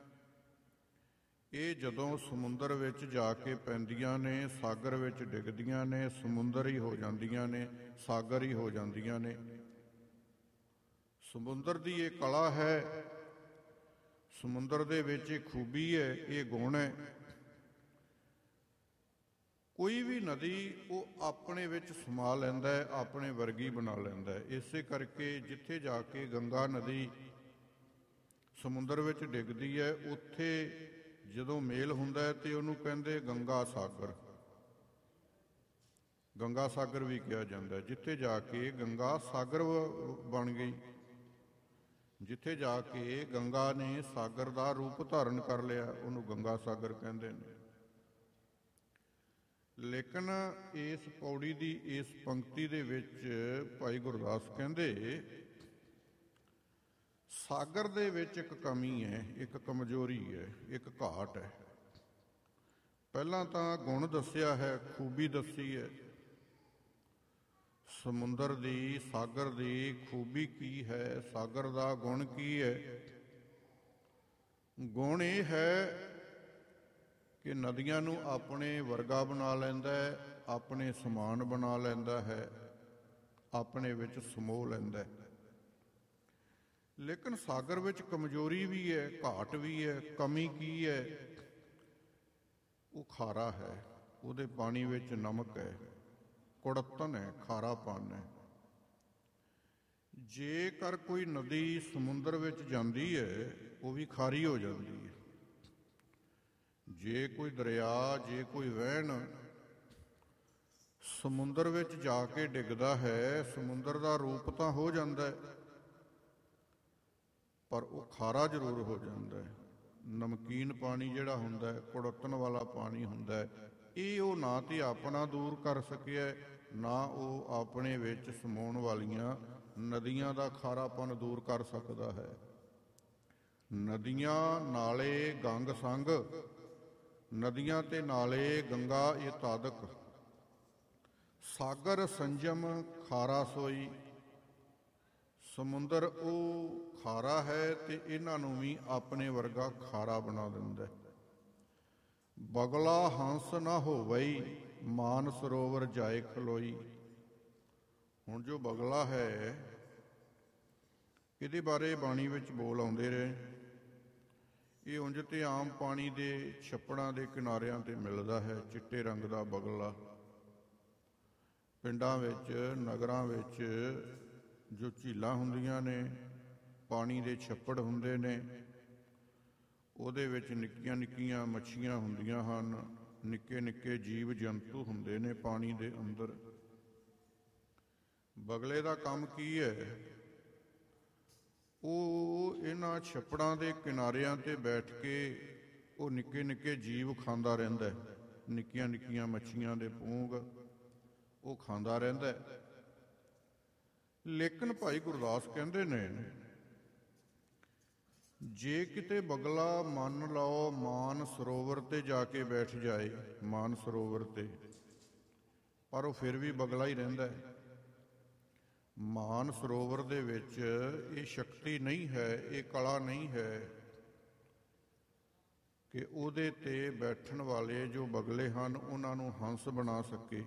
ਇਹ ਜਦੋਂ ਸਮੁੰਦਰ ਵਿੱਚ ਜਾ ਕੇ ਪੈਂਦੀਆਂ ਨੇ, ਸਾਗਰ ਵਿੱਚ ਡਿੱਗਦੀਆਂ ਨੇ, ਸਮੁੰਦਰ ਹੀ ਹੋ ਜਾਂਦੀਆਂ ਨੇ, ਸਾਗਰ ਹੀ ਹੋ ਜਾਂਦੀਆਂ ਨੇ। ਸਮੁੰਦਰ ਦੀ ਇਹ ਕਲਾ ਹੈ, ਸਮੁੰਦਰ ਦੇ ਵਿੱਚ ਇਹ ਖੂਬੀ ਹੈ, ਇਹ ਗੁਣ ਹੈ। ਕੋਈ ਵੀ ਨਦੀ ਉਹ ਆਪਣੇ ਵਿੱਚ ਸਮਾ ਲੈਂਦਾ ਹੈ, ਆਪਣੇ ਵਰਗੀ ਬਣਾ ਲੈਂਦਾ ਹੈ। ਇਸੇ ਕਰਕੇ ਜਿੱਥੇ ਜਾ ਕੇ ਗੰਗਾ ਨਦੀ ਸਮੁੰਦਰ ਵਿੱਚ ਡਿੱਗਦੀ ਹੈ, ਉੱਥੇ ਜਦੋਂ ਮੇਲ ਹੁੰਦਾ ਹੈ ਤੇ ਉਹਨੂੰ ਕਹਿੰਦੇ ਗੰਗਾ ਸਾਗਰ। ਗੰਗਾ ਸਾਗਰ ਵੀ ਕਿਹਾ ਜਾਂਦਾ। ਜਿੱਥੇ ਜਾ ਕੇ ਗੰਗਾ ਸਾਗਰ ਬਣ ਗਈ, ਜਿੱਥੇ ਜਾ ਕੇ ਗੰਗਾ ਨੇ ਸਾਗਰ ਦਾ ਰੂਪ ਧਾਰਨ ਕਰ ਲਿਆ, ਉਹਨੂੰ ਗੰਗਾ ਸਾਗਰ ਕਹਿੰਦੇ ਨੇ। ਲੇਕਿਨ ਇਸ ਪੌੜੀ ਦੀ ਇਸ ਪੰਕਤੀ ਦੇ ਵਿੱਚ ਭਾਈ ਗੁਰਦਾਸ ਕਹਿੰਦੇ, ਸਾਗਰ ਦੇ ਵਿੱਚ ਇੱਕ ਕਮੀ ਹੈ, ਇੱਕ ਕਮਜ਼ੋਰੀ ਹੈ, ਇੱਕ ਘਾਟ ਹੈ। ਪਹਿਲਾਂ ਤਾਂ ਗੁਣ ਦੱਸਿਆ ਹੈ, ਖੂਬੀ ਦੱਸੀ ਹੈ। ਸਮੁੰਦਰ ਦੀ, ਸਾਗਰ ਦੀ ਖੂਬੀ ਕੀ ਹੈ, ਸਾਗਰ ਦਾ ਗੁਣ ਕੀ ਹੈ? ਗੁਣ ਇਹ ਹੈ ਕਿ ਨਦੀਆਂ ਨੂੰ ਆਪਣੇ ਵਰਗਾ ਬਣਾ ਲੈਂਦਾ ਹੈ, ਆਪਣੇ ਸਮਾਨ ਬਣਾ ਲੈਂਦਾ ਹੈ, ਆਪਣੇ ਵਿੱਚ ਸਮੋਹ ਲੈਂਦਾ ਹੈ। ਲੇਕਿਨ ਸਾਗਰ ਵਿੱਚ ਕਮਜ਼ੋਰੀ ਵੀ ਹੈ, ਘਾਟ ਵੀ ਹੈ। ਕਮੀ ਕੀ ਹੈ? ਉਹ ਖਾਰਾ ਹੈ, ਉਹਦੇ ਪਾਣੀ ਵਿੱਚ ਨਮਕ ਹੈ, ਕੁੜੱਤਣ ਹੈ, ਖਾਰਾਪਨ ਹੈ। ਜੇਕਰ ਕੋਈ ਨਦੀ ਸਮੁੰਦਰ ਵਿੱਚ ਜਾਂਦੀ ਹੈ, ਉਹ ਵੀ ਖਾਰੀ ਹੋ ਜਾਂਦੀ ਹੈ। ਜੇ ਕੋਈ ਦਰਿਆ, ਜੇ ਕੋਈ ਵਹਿਣ ਸਮੁੰਦਰ ਵਿੱਚ ਜਾ ਕੇ ਡਿੱਗਦਾ ਹੈ, ਸਮੁੰਦਰ ਦਾ ਰੂਪ ਤਾਂ ਹੋ ਜਾਂਦਾ ਹੈ, ਪਰ ਉਹ ਖਾਰਾ ਜ਼ਰੂਰ ਹੋ ਜਾਂਦਾ ਹੈ। ਨਮਕੀਨ ਪਾਣੀ ਜਿਹੜਾ ਹੁੰਦਾ ਹੈ, ਕੁੜੱਤਣ ਵਾਲਾ ਪਾਣੀ ਹੁੰਦਾ ਹੈ, ਇਹ ਉਹ ਨਾ ਤੇ ਆਪਣਾ ਦੂਰ ਕਰ ਸਕਿਆ, ਨਾ ਉਹ ਆਪਣੇ ਵਿੱਚ ਸਮਾਉਣ ਵਾਲੀਆਂ ਨਦੀਆਂ ਦਾ ਖਾਰਾਪਨ ਦੂਰ ਕਰ ਸਕਦਾ ਹੈ। ਨਦੀਆਂ, ਨਾਲੇ, ਗੰਗ ਸੰਗ, ਨਦੀਆਂ ਤੇ ਨਾਲੇ, ਗੰਗਾ ਇਹ ਤਾਦਕ। ਸਾਗਰ ਸੰਜਮ ਖਾਰਾ ਸੋਈ। ਸਮੁੰਦਰ ਉਹ ਖਾਰਾ ਹੈ ਤੇ ਇਹਨਾਂ ਨੂੰ ਵੀ ਆਪਣੇ ਵਰਗਾ ਖਾਰਾ ਬਣਾ ਦਿੰਦਾ। ਬਗਲਾ ਹੰਸ ਨਾ ਹੋਵਈ, ਮਾਨ ਸਰੋਵਰ ਜਾਏ ਖਲੋਈ। ਹੁਣ ਜੋ ਬਗਲਾ ਹੈ, ਇਹਦੇ ਬਾਰੇ ਬਾਣੀ ਵਿੱਚ ਬੋਲ ਆਉਂਦੇ ਰਹੇ। ਇਹ ਉਂਝ ਤੇ ਆਮ ਪਾਣੀ ਦੇ ਛੱਪੜਾਂ ਦੇ ਕਿਨਾਰਿਆਂ ਤੇ ਮਿਲਦਾ ਹੈ, ਚਿੱਟੇ ਰੰਗ ਦਾ ਬਗਲਾ। ਪਿੰਡਾਂ ਵਿੱਚ, ਨਗਰਾਂ ਵਿੱਚ ਜੋ ਝੀਲਾਂ ਹੁੰਦੀਆਂ ਨੇ, ਪਾਣੀ ਦੇ ਛੱਪੜ ਹੁੰਦੇ ਨੇ, ਉਹਦੇ ਵਿੱਚ ਨਿੱਕੀਆਂ ਨਿੱਕੀਆਂ ਮੱਛੀਆਂ ਹੁੰਦੀਆਂ ਹਨ, ਨਿੱਕੇ ਨਿੱਕੇ ਜੀਵ ਜੰਤੂ ਹੁੰਦੇ ਨੇ ਪਾਣੀ ਦੇ ਅੰਦਰ। ਬਗਲੇ ਦਾ ਕੰਮ ਕੀ ਹੈ? ਉਹ ਇਹਨਾਂ ਛੱਪੜਾਂ ਦੇ ਕਿਨਾਰਿਆਂ ਤੇ ਬੈਠ ਕੇ ਉਹ ਨਿੱਕੇ ਨਿੱਕੇ ਜੀਵ ਖਾਂਦਾ ਰਹਿੰਦਾ ਹੈ, ਨਿੱਕੀਆਂ ਨਿੱਕੀਆਂ ਮੱਛੀਆਂ ਦੇ ਪੂੰਗ ਉਹ ਖਾਂਦਾ ਰਹਿੰਦਾ ਹੈ। ਲੇਕਿਨ ਭਾਈ ਗੁਰਦਾਸ ਕਹਿੰਦੇ ਨੇ, ਜੇ ਕਿਤੇ ਬਗਲਾ ਮੰਨ ਲਓ ਮਾਨ ਸਰੋਵਰ ਤੇ ਜਾ ਕੇ ਬੈਠ ਜਾਏ, ਮਾਨ ਸਰੋਵਰ ਤੇ, ਪਰ ਉਹ ਫਿਰ ਵੀ ਬਗਲਾ ਹੀ ਰਹਿੰਦਾ ਹੈ। ਮਾਨ ਸਰੋਵਰ ਦੇ ਵਿੱਚ ਇਹ ਸ਼ਕਤੀ ਨਹੀਂ ਹੈ, ਇਹ ਕਲਾ ਨਹੀਂ ਹੈ ਕਿ ਉਹਦੇ ਤੇ ਬੈਠਣ ਵਾਲੇ ਜੋ ਬਗਲੇ ਹਨ ਉਹਨਾਂ ਨੂੰ ਹੰਸ ਬਣਾ ਸਕੇ।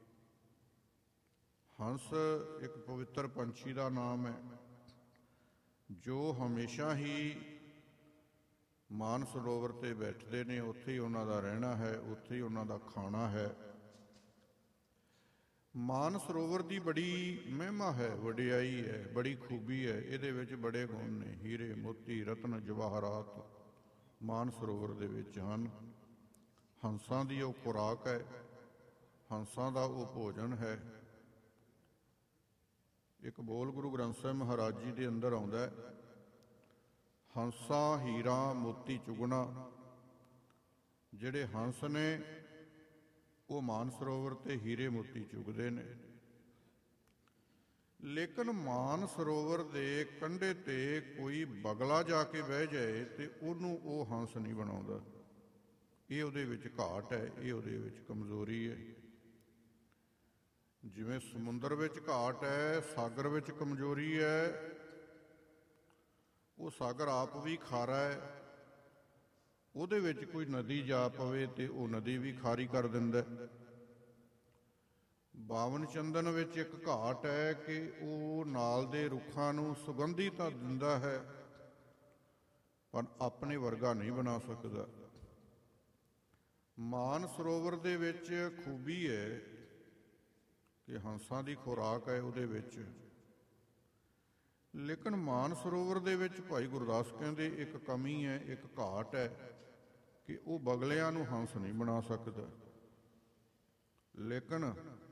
ਹੰਸ ਇੱਕ ਪਵਿੱਤਰ ਪੰਛੀ ਦਾ ਨਾਮ ਹੈ, ਜੋ ਹਮੇਸ਼ਾ ਹੀ ਮਾਨ ਸਰੋਵਰ ਤੇ ਬੈਠਦੇ ਨੇ। ਉੱਥੇ ਹੀ ਉਹਨਾਂ ਦਾ ਰਹਿਣਾ ਹੈ, ਉੱਥੇ ਹੀ ਉਹਨਾਂ ਦਾ ਖਾਣਾ ਹੈ। ਮਾਨ ਸਰੋਵਰ ਦੀ ਬੜੀ ਮਹਿਮਾ ਹੈ, ਵਡਿਆਈ ਹੈ, ਬੜੀ ਖੂਬੀ ਹੈ। ਇਹਦੇ ਵਿੱਚ ਬੜੇ ਗੁਣ ਨੇ, ਹੀਰੇ ਮੋਤੀ ਰਤਨ ਜਵਾਹਰਾਤ ਮਾਨ ਸਰੋਵਰ ਦੇ ਵਿੱਚ ਹਨ। ਹੰਸਾਂ ਦੀ ਉਹ ਖੁਰਾਕ ਹੈ, ਹੰਸਾਂ ਦਾ ਉਹ ਭੋਜਨ ਹੈ। ਇੱਕ ਬੋਲ ਗੁਰੂ ਗ੍ਰੰਥ ਸਾਹਿਬ ਮਹਾਰਾਜ ਜੀ ਦੇ ਅੰਦਰ ਆਉਂਦਾ ਹੈ, ਹੰਸਾ ਹੀਰਾ ਮੋਤੀ ਚੁਗਣਾ। ਜਿਹੜੇ ਹੰਸ ਨੇ ਉਹ ਮਾਨ ਸਰੋਵਰ ਤੇ ਹੀਰੇ ਮੋਤੀ ਚੁਗਦੇ ਨੇ। ਲੇਕਿਨ ਮਾਨ ਸਰੋਵਰ ਦੇ ਕੰਢੇ ਤੇ ਕੋਈ ਬਗਲਾ ਜਾ ਕੇ ਬਹਿ ਜਾਏ ਤੇ ਉਹਨੂੰ ਉਹ ਹੰਸ ਨਹੀਂ ਬਣਾਉਂਦਾ। ਇਹ ਉਹਦੇ ਵਿੱਚ ਘਾਟ ਹੈ, ਇਹ ਉਹਦੇ ਵਿੱਚ ਕਮਜ਼ੋਰੀ ਹੈ। ਜਿਵੇਂ ਸਮੁੰਦਰ ਵਿੱਚ ਘਾਟ ਹੈ, ਸਾਗਰ ਵਿੱਚ ਕਮਜ਼ੋਰੀ ਹੈ। ਉਹ ਸਾਗਰ ਆਪ ਵੀ ਖਾਰਾ ਹੈ, ਉਹਦੇ ਵਿੱਚ ਕੋਈ ਨਦੀ ਜਾ ਪਵੇ ਤੇ ਉਹ ਨਦੀ ਵੀ ਖਾਰੀ ਕਰ ਦਿੰਦਾ। ਬਾਵਨ ਚੰਦਨ ਵਿੱਚ ਇੱਕ ਘਾਟ ਹੈ ਕਿ ਉਹ ਨਾਲ ਦੇ ਰੁੱਖਾਂ ਨੂੰ ਸੁਗੰਧੀ ਤਾਂ ਦਿੰਦਾ ਹੈ, ਪਰ ਆਪਣੇ ਵਰਗਾ ਨਹੀਂ ਬਣਾ ਸਕਦਾ। ਮਾਨ ਸਰੋਵਰ ਦੇ ਵਿੱਚ ਖੂਬੀ ਹੈ ਕਿ ਹੰਸਾਂ ਦੀ ਖੁਰਾਕ ਹੈ ਉਹਦੇ ਵਿੱਚ। ਲੇਕਿਨ ਮਾਨ ਸਰੋਵਰ ਦੇ ਵਿੱਚ ਭਾਈ ਗੁਰਦਾਸ ਕਹਿੰਦੇ ਇੱਕ ਕਮੀ ਹੈ, ਇੱਕ ਘਾਟ ਹੈ ਕਿ ਉਹ ਬਗਲਿਆਂ ਨੂੰ ਹੰਸ ਨਹੀਂ ਬਣਾ ਸਕਦਾ। ਲੇਕਿਨ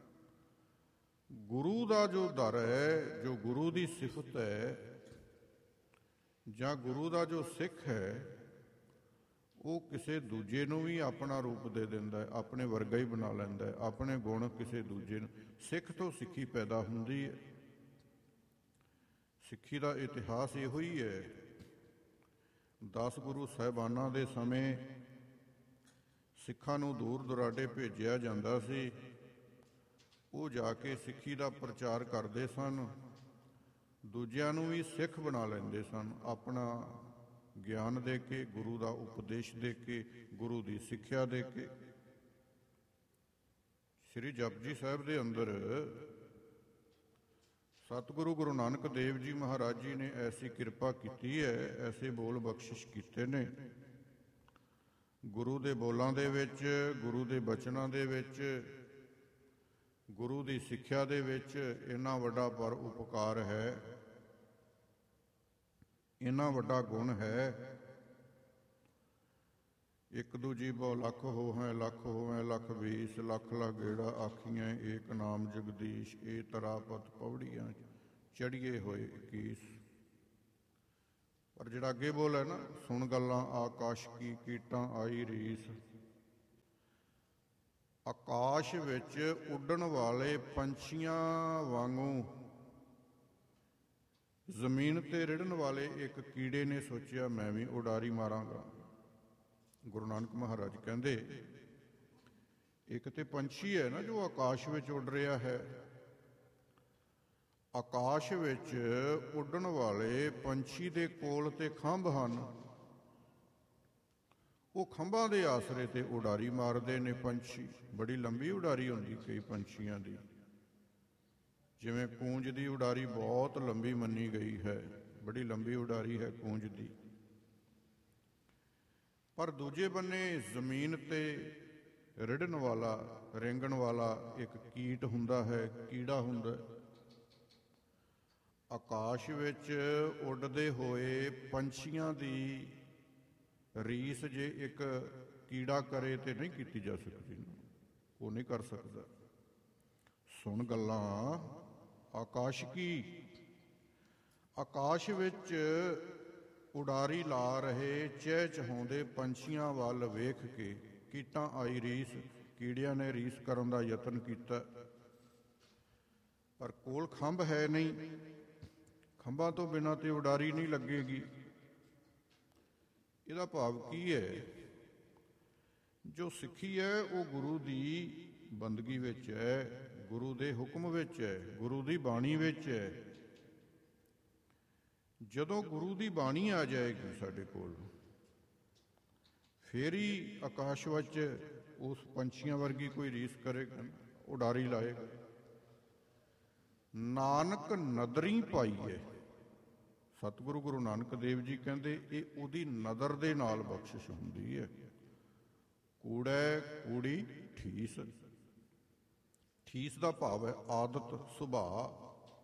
ਗੁਰੂ ਦਾ ਜੋ ਦਰ ਹੈ, ਜੋ ਗੁਰੂ ਦੀ ਸਿਫਤ ਹੈ, ਜਾਂ ਗੁਰੂ ਦਾ ਜੋ ਸਿੱਖ ਹੈ, ਉਹ ਕਿਸੇ ਦੂਜੇ ਨੂੰ ਵੀ ਆਪਣਾ ਰੂਪ ਦੇ ਦਿੰਦਾ ਹੈ, ਆਪਣੇ ਵਰਗਾ ਹੀ ਬਣਾ ਲੈਂਦਾ ਹੈ। ਆਪਣੇ ਗੁਣ ਕਿਸੇ ਦੂਜੇ ਨੂੰ, ਸਿੱਖ ਤੋਂ ਸਿੱਖੀ ਪੈਦਾ ਹੁੰਦੀ ਹੈ। ਸਿੱਖੀ ਦਾ ਇਤਿਹਾਸ ਇਹੋ ਹੀ ਹੈ। 10 ਗੁਰੂ ਸਾਹਿਬਾਨਾਂ ਦੇ ਸਮੇਂ ਸਿੱਖਾਂ ਨੂੰ ਦੂਰ ਦੁਰਾਡੇ ਭੇਜਿਆ ਜਾਂਦਾ ਸੀ। ਉਹ ਜਾ ਕੇ ਸਿੱਖੀ ਦਾ ਪ੍ਰਚਾਰ ਕਰਦੇ ਸਨ, ਦੂਜਿਆਂ ਨੂੰ ਵੀ ਸਿੱਖ ਬਣਾ ਲੈਂਦੇ ਸਨ। ਆਪਣਾ ਗਿਆਨ ਦੇ ਕੇ, ਗੁਰੂ ਦਾ ਉਪਦੇਸ਼ ਦੇ ਕੇ, ਗੁਰੂ ਦੀ ਸਿੱਖਿਆ ਦੇ ਕੇ। ਸ੍ਰੀ ਜਪਜੀ ਸਾਹਿਬ ਦੇ ਅੰਦਰ ਸਤਿਗੁਰੂ ਗੁਰੂ ਨਾਨਕ ਦੇਵ ਜੀ ਮਹਾਰਾਜ ਜੀ ਨੇ ਐਸੀ ਕਿਰਪਾ ਕੀਤੀ ਹੈ, ਐਸੇ ਬੋਲ ਬਖਸ਼ਿਸ਼ ਕੀਤੇ ਨੇ। ਗੁਰੂ ਦੇ ਬੋਲਾਂ ਦੇ ਵਿੱਚ, ਗੁਰੂ ਦੇ ਬਚਨਾਂ ਦੇ ਵਿੱਚ, ਗੁਰੂ ਦੀ ਸਿੱਖਿਆ ਦੇ ਵਿੱਚ ਇੰਨਾ ਵੱਡਾ ਪਰ ਉਪਕਾਰ ਹੈ, ਇੰਨਾ ਵੱਡਾ ਗੁਣ ਹੈ। ਇੱਕ ਦੂਜੀ ਬਹੁ ਲੱਖ ਹੋਵੈ, ਲੱਖ ਹੋਵੈ ਲੱਖ 20, ਲੱਖ ਲੱਖ ਗੇੜਾ ਆਖੀਆਂ ਏਕ ਨਾਮ ਜਗਦੀਸ਼। ਇਹ ਤਰਾਪਤ ਪੌੜੀਆਂ ਚੜ੍ਹੀਏ ਹੋਏ 21। ਪਰ ਜਿਹੜਾ ਅੱਗੇ ਬੋਲ ਹੈ ਨਾ, ਸੁਣ ਗੱਲਾਂ ਆਕਾਸ਼ ਕੀ ਕੀਟਾਂ ਆਈ ਰੀਸ। ਆਕਾਸ਼ ਵਿੱਚ ਉੱਡਣ ਵਾਲੇ ਪੰਛੀਆਂ ਵਾਂਗੂ ਜ਼ਮੀਨ ਤੇ ਰਿੜਨ ਵਾਲੇ ਇੱਕ ਕੀੜੇ ਨੇ ਸੋਚਿਆ ਮੈਂ ਵੀ ਉਡਾਰੀ ਮਾਰਾਂਗਾ। ਗੁਰੂ ਨਾਨਕ ਮਹਾਰਾਜ ਕਹਿੰਦੇ ਇੱਕ ਤੇ ਪੰਛੀ ਹੈ ਨਾ ਜੋ ਆਕਾਸ਼ ਵਿੱਚ ਉੱਡ ਰਿਹਾ ਹੈ। ਆਕਾਸ਼ ਵਿੱਚ ਉੱਡਣ ਵਾਲੇ ਪੰਛੀ ਦੇ ਕੋਲ ਤੇ ਖੰਭ ਹਨ। ਉਹ ਖੰਭਾਂ ਦੇ ਆਸਰੇ ਤੇ ਉਡਾਰੀ ਮਾਰਦੇ ਨੇ ਪੰਛੀ। ਬੜੀ ਲੰਬੀ ਉਡਾਰੀ ਹੁੰਦੀ ਕਈ ਪੰਛੀਆਂ ਦੀ, ਜਿਵੇਂ ਕੂੰਜ ਦੀ ਉਡਾਰੀ ਬਹੁਤ ਲੰਬੀ ਮੰਨੀ ਗਈ ਹੈ, ਬੜੀ ਲੰਬੀ ਉਡਾਰੀ ਹੈ ਕੂੰਜ ਦੀ। ਪਰ ਦੂਜੇ ਬੰਨੇ ਜ਼ਮੀਨ ਤੇ ਰਿੜਨ ਵਾਲਾ, ਰੇਂਗਣ ਵਾਲਾ ਇੱਕ ਕੀਟ ਹੁੰਦਾ ਹੈ, ਕੀੜਾ ਹੁੰਦਾ। ਆਕਾਸ਼ ਵਿੱਚ ਉੱਡਦੇ ਹੋਏ ਪੰਛੀਆਂ ਦੀ ਰੀਸ ਜੇ ਇੱਕ ਕੀੜਾ ਕਰੇ ਤੇ ਨਹੀਂ ਕੀਤੀ ਜਾ ਸਕਦੀ, ਉਹ ਨਹੀਂ ਕਰ ਸਕਦਾ। ਸੁਣ ਗੱਲਾਂ ਆਕਾਸ਼ ਕੀ। ਆਕਾਸ਼ ਵਿੱਚ ਉਡਾਰੀ ਲਾ ਰਹੇ ਚਹਿ ਚਹਾਉਂਦੇ ਪੰਛੀਆਂ ਵੱਲ ਵੇਖ ਕੇ ਕੀਟਾਂ ਆਈ ਰੀਸ। ਕੀੜਿਆਂ ਨੇ ਰੀਸ ਕਰਨ ਦਾ ਯਤਨ ਕੀਤਾ, ਪਰ ਕੋਲ ਖੰਭ ਹੈ ਨਹੀਂ। ਖੰਭਾਂ ਤੋਂ ਬਿਨਾਂ ਤੇ ਉਡਾਰੀ ਨਹੀਂ ਲੱਗੇਗੀ। ਇਹਦਾ ਭਾਵ ਕੀ ਹੈ? ਜੋ ਸਿੱਖੀ ਹੈ ਉਹ ਗੁਰੂ ਦੀ ਬੰਦਗੀ ਵਿੱਚ ਹੈ, ਗੁਰੂ ਦੇ ਹੁਕਮ ਵਿੱਚ ਹੈ, ਗੁਰੂ ਦੀ ਬਾਣੀ ਵਿੱਚ ਹੈ। ਜਦੋਂ ਗੁਰੂ ਦੀ ਬਾਣੀ ਆ ਜਾਏਗੀ ਸਾਡੇ ਕੋਲ, ਫੇਰ ਹੀ ਆਕਾਸ਼ ਵਿੱਚ ਉਸ ਪੰਛੀਆਂ ਵਰਗੀ ਕੋਈ ਰੀਸ ਕਰੇਗਾ, ਉਡਾਰੀ ਲਾਏਗਾ। ਨਾਨਕ ਨਦਰੀ ਪਾਈ ਹੈ। ਸਤਿਗੁਰੂ ਗੁਰੂ ਨਾਨਕ ਦੇਵ ਜੀ ਕਹਿੰਦੇ ਇਹ ਉਹਦੀ ਨਦਰ ਦੇ ਨਾਲ ਬਖਸ਼ਿਸ਼ ਹੁੰਦੀ ਹੈ। ਕੂੜੈ ਕੂੜੀ ਠੀਸ। ਠੀਸ ਦਾ ਭਾਵ ਹੈ ਆਦਤ, ਸੁਭਾਅ।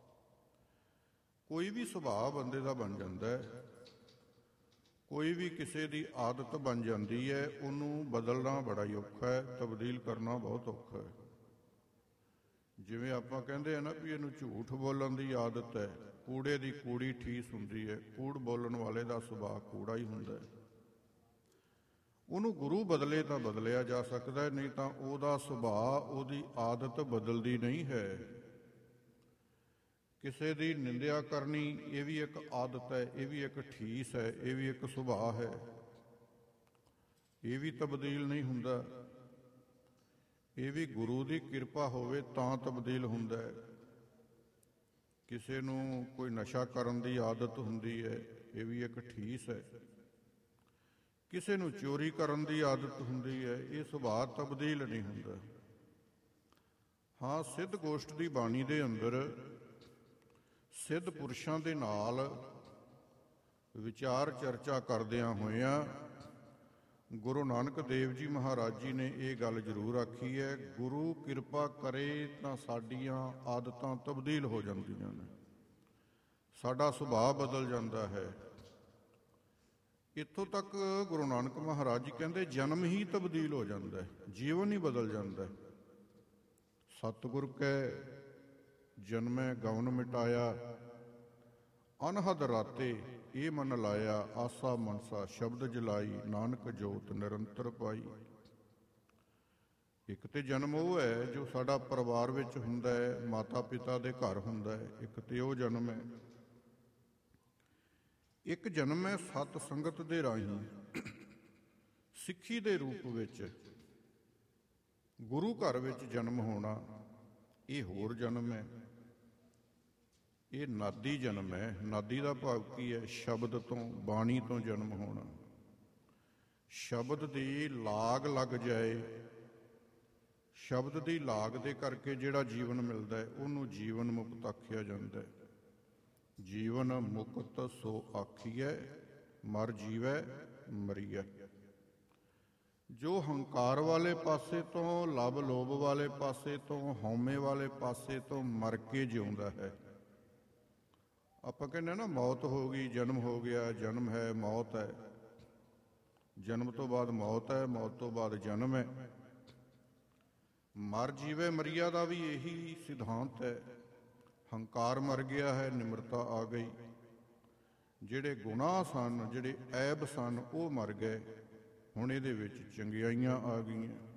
ਕੋਈ ਵੀ ਸੁਭਾਅ ਬੰਦੇ ਦਾ ਬਣ ਜਾਂਦਾ ਹੈ, ਕੋਈ ਵੀ ਕਿਸੇ ਦੀ ਆਦਤ ਬਣ ਜਾਂਦੀ ਹੈ, ਉਹਨੂੰ ਬਦਲਣਾ ਬੜਾ ਹੀ ਔਖਾ ਹੈ, ਤਬਦੀਲ ਕਰਨਾ ਬਹੁਤ ਔਖਾ ਹੈ। ਜਿਵੇਂ ਆਪਾਂ ਕਹਿੰਦੇ ਆ ਨਾ ਵੀ ਇਹਨੂੰ ਝੂਠ ਬੋਲਣ ਦੀ ਆਦਤ ਹੈ, ਕੂੜੇ ਦੀ ਕੂੜੀ ਠੀਸ ਹੁੰਦੀ ਹੈ। ਕੂੜ ਬੋਲਣ ਵਾਲੇ ਦਾ ਸੁਭਾਅ ਕੂੜਾ ਹੀ ਹੁੰਦਾ ਹੈ। ਉਹਨੂੰ ਗੁਰੂ ਬਦਲੇ ਤਾਂ ਬਦਲਿਆ ਜਾ ਸਕਦਾ ਹੈ, ਨਹੀਂ ਤਾਂ ਉਹਦਾ ਸੁਭਾਅ, ਉਹਦੀ ਆਦਤ ਬਦਲਦੀ ਨਹੀਂ ਹੈ। ਕਿਸੇ ਦੀ ਨਿੰਦਿਆ ਕਰਨੀ ਇਹ ਵੀ ਇੱਕ ਆਦਤ ਹੈ, ਇਹ ਵੀ ਇੱਕ ਠੀਸ ਹੈ, ਇਹ ਵੀ ਇੱਕ ਸੁਭਾਅ ਹੈ। ਇਹ ਵੀ ਤਬਦੀਲ ਨਹੀਂ ਹੁੰਦਾ। ਇਹ ਵੀ ਗੁਰੂ ਦੀ ਕਿਰਪਾ ਹੋਵੇ ਤਾਂ ਤਬਦੀਲ ਹੁੰਦਾ ਹੈ। ਕਿਸੇ ਨੂੰ ਕੋਈ ਨਸ਼ਾ ਕਰਨ ਦੀ ਆਦਤ ਹੁੰਦੀ ਹੈ, ਇਹ ਵੀ ਇੱਕ ਠੀਸ ਹੈ। ਕਿਸੇ ਨੂੰ ਚੋਰੀ ਕਰਨ ਦੀ ਆਦਤ ਹੁੰਦੀ ਹੈ, ਇਹ ਸੁਭਾਅ ਤਬਦੀਲ ਨਹੀਂ ਹੁੰਦਾ। ਹਾਂ, ਸਿੱਧ ਗੋਸ਼ਟ ਦੀ ਬਾਣੀ ਦੇ ਅੰਦਰ ਸਿੱਧ ਪੁਰਸ਼ਾਂ ਦੇ ਨਾਲ ਵਿਚਾਰ ਚਰਚਾ ਕਰਦਿਆਂ ਹੋਇਆਂ ਗੁਰੂ ਨਾਨਕ ਦੇਵ ਜੀ ਮਹਾਰਾਜ ਜੀ ਨੇ ਇਹ ਗੱਲ ਜ਼ਰੂਰ ਆਖੀ ਹੈ, ਗੁਰੂ ਕਿਰਪਾ ਕਰੇ ਤਾਂ ਸਾਡੀਆਂ ਆਦਤਾਂ ਤਬਦੀਲ ਹੋ ਜਾਂਦੀਆਂ ਨੇ, ਸਾਡਾ ਸੁਭਾਅ ਬਦਲ ਜਾਂਦਾ ਹੈ। ਇੱਥੋਂ ਤੱਕ ਗੁਰੂ ਨਾਨਕ ਮਹਾਰਾਜ ਜੀ ਕਹਿੰਦੇ ਜਨਮ ਹੀ ਤਬਦੀਲ ਹੋ ਜਾਂਦਾ ਹੈ, ਜੀਵਨ ਹੀ ਬਦਲ ਜਾਂਦਾ ਹੈ। ਸਤਿਗੁਰ ਕੈ ਜਨਮੈ ਗਵਨ ਮਿਟਾਇਆ, ਅਨਹਦ ਰਾਤੇ ਇਹ ਮਨ ਲਾਇਆ, ਆਸਾ ਮਨਸਾ ਸ਼ਬਦ ਜਲਾਈ, ਨਾਨਕ ਜੋਤ ਨਿਰੰਤਰ ਪਾਈ। ਇੱਕ ਤੇ ਜਨਮ ਉਹ ਹੈ ਜੋ ਸਾਡਾ ਪਰਿਵਾਰ ਵਿੱਚ ਹੁੰਦਾ ਹੈ, ਮਾਤਾ ਪਿਤਾ ਦੇ ਘਰ ਹੁੰਦਾ ਹੈ। ਇੱਕ ਤੇ ਉਹ ਜਨਮ ਹੈ ਇੱਕ ਜਨਮ ਹੈ ਸਤ ਸੰਗਤ ਦੇ ਰਾਹੀਂ ਸਿੱਖੀ ਦੇ ਰੂਪ ਵਿੱਚ ਗੁਰੂ ਘਰ ਵਿੱਚ ਜਨਮ ਹੋਣਾ, ਇਹ ਹੋਰ ਜਨਮ ਹੈ। ਇਹ ਨਾਦੀ ਜਨਮ ਹੈ। ਨਾਦੀ ਦਾ ਭਾਵ ਕੀ ਹੈ? ਸ਼ਬਦ ਤੋਂ, ਬਾਣੀ ਤੋਂ ਜਨਮ ਹੋਣਾ। ਸ਼ਬਦ ਦੀ ਲਾਗ ਲੱਗ ਜਾਏ, ਸ਼ਬਦ ਦੀ ਲਾਗ ਦੇ ਕਰਕੇ ਜਿਹੜਾ ਜੀਵਨ ਮਿਲਦਾ ਹੈ ਉਹਨੂੰ ਜੀਵਨ ਮੁਕਤ ਆਖਿਆ ਜਾਂਦਾ ਹੈ। ਜੀਵਨ ਮੁਕਤ ਸੋ ਆਖੀਐ, ਮਰ ਜੀਵੈ ਮਰੀਐ। ਜੋ ਹੰਕਾਰ ਵਾਲੇ ਪਾਸੇ ਤੋਂ, ਲਵ ਲੋਭ ਵਾਲੇ ਪਾਸੇ ਤੋਂ, ਹਉਮੈ ਵਾਲੇ ਪਾਸੇ ਤੋਂ ਮਰ ਕੇ ਜਿਉਂਦਾ ਹੈ। ਆਪਾਂ ਕਹਿੰਦੇ ਨਾ ਮੌਤ ਹੋ ਗਈ, ਜਨਮ ਹੋ ਗਿਆ, ਜਨਮ ਹੈ, ਮੌਤ ਹੈ, ਜਨਮ ਤੋਂ ਬਾਅਦ ਮੌਤ ਹੈ, ਮੌਤ ਤੋਂ ਬਾਅਦ ਜਨਮ ਹੈ। ਮਰ ਜੀਵੇ ਮਰੀਆ ਦਾ ਵੀ ਇਹੀ ਸਿਧਾਂਤ ਹੈ। ਹੰਕਾਰ ਮਰ ਗਿਆ ਹੈ, ਨਿਮਰਤਾ ਆ ਗਈ। ਜਿਹੜੇ ਗੁਨਾਹ ਸਨ, ਜਿਹੜੇ ਐਬ ਸਨ, ਉਹ ਮਰ ਗਏ। ਹੁਣ ਇਹਦੇ ਵਿੱਚ ਚੰਗਿਆਈਆਂ ਆ ਗਈਆਂ।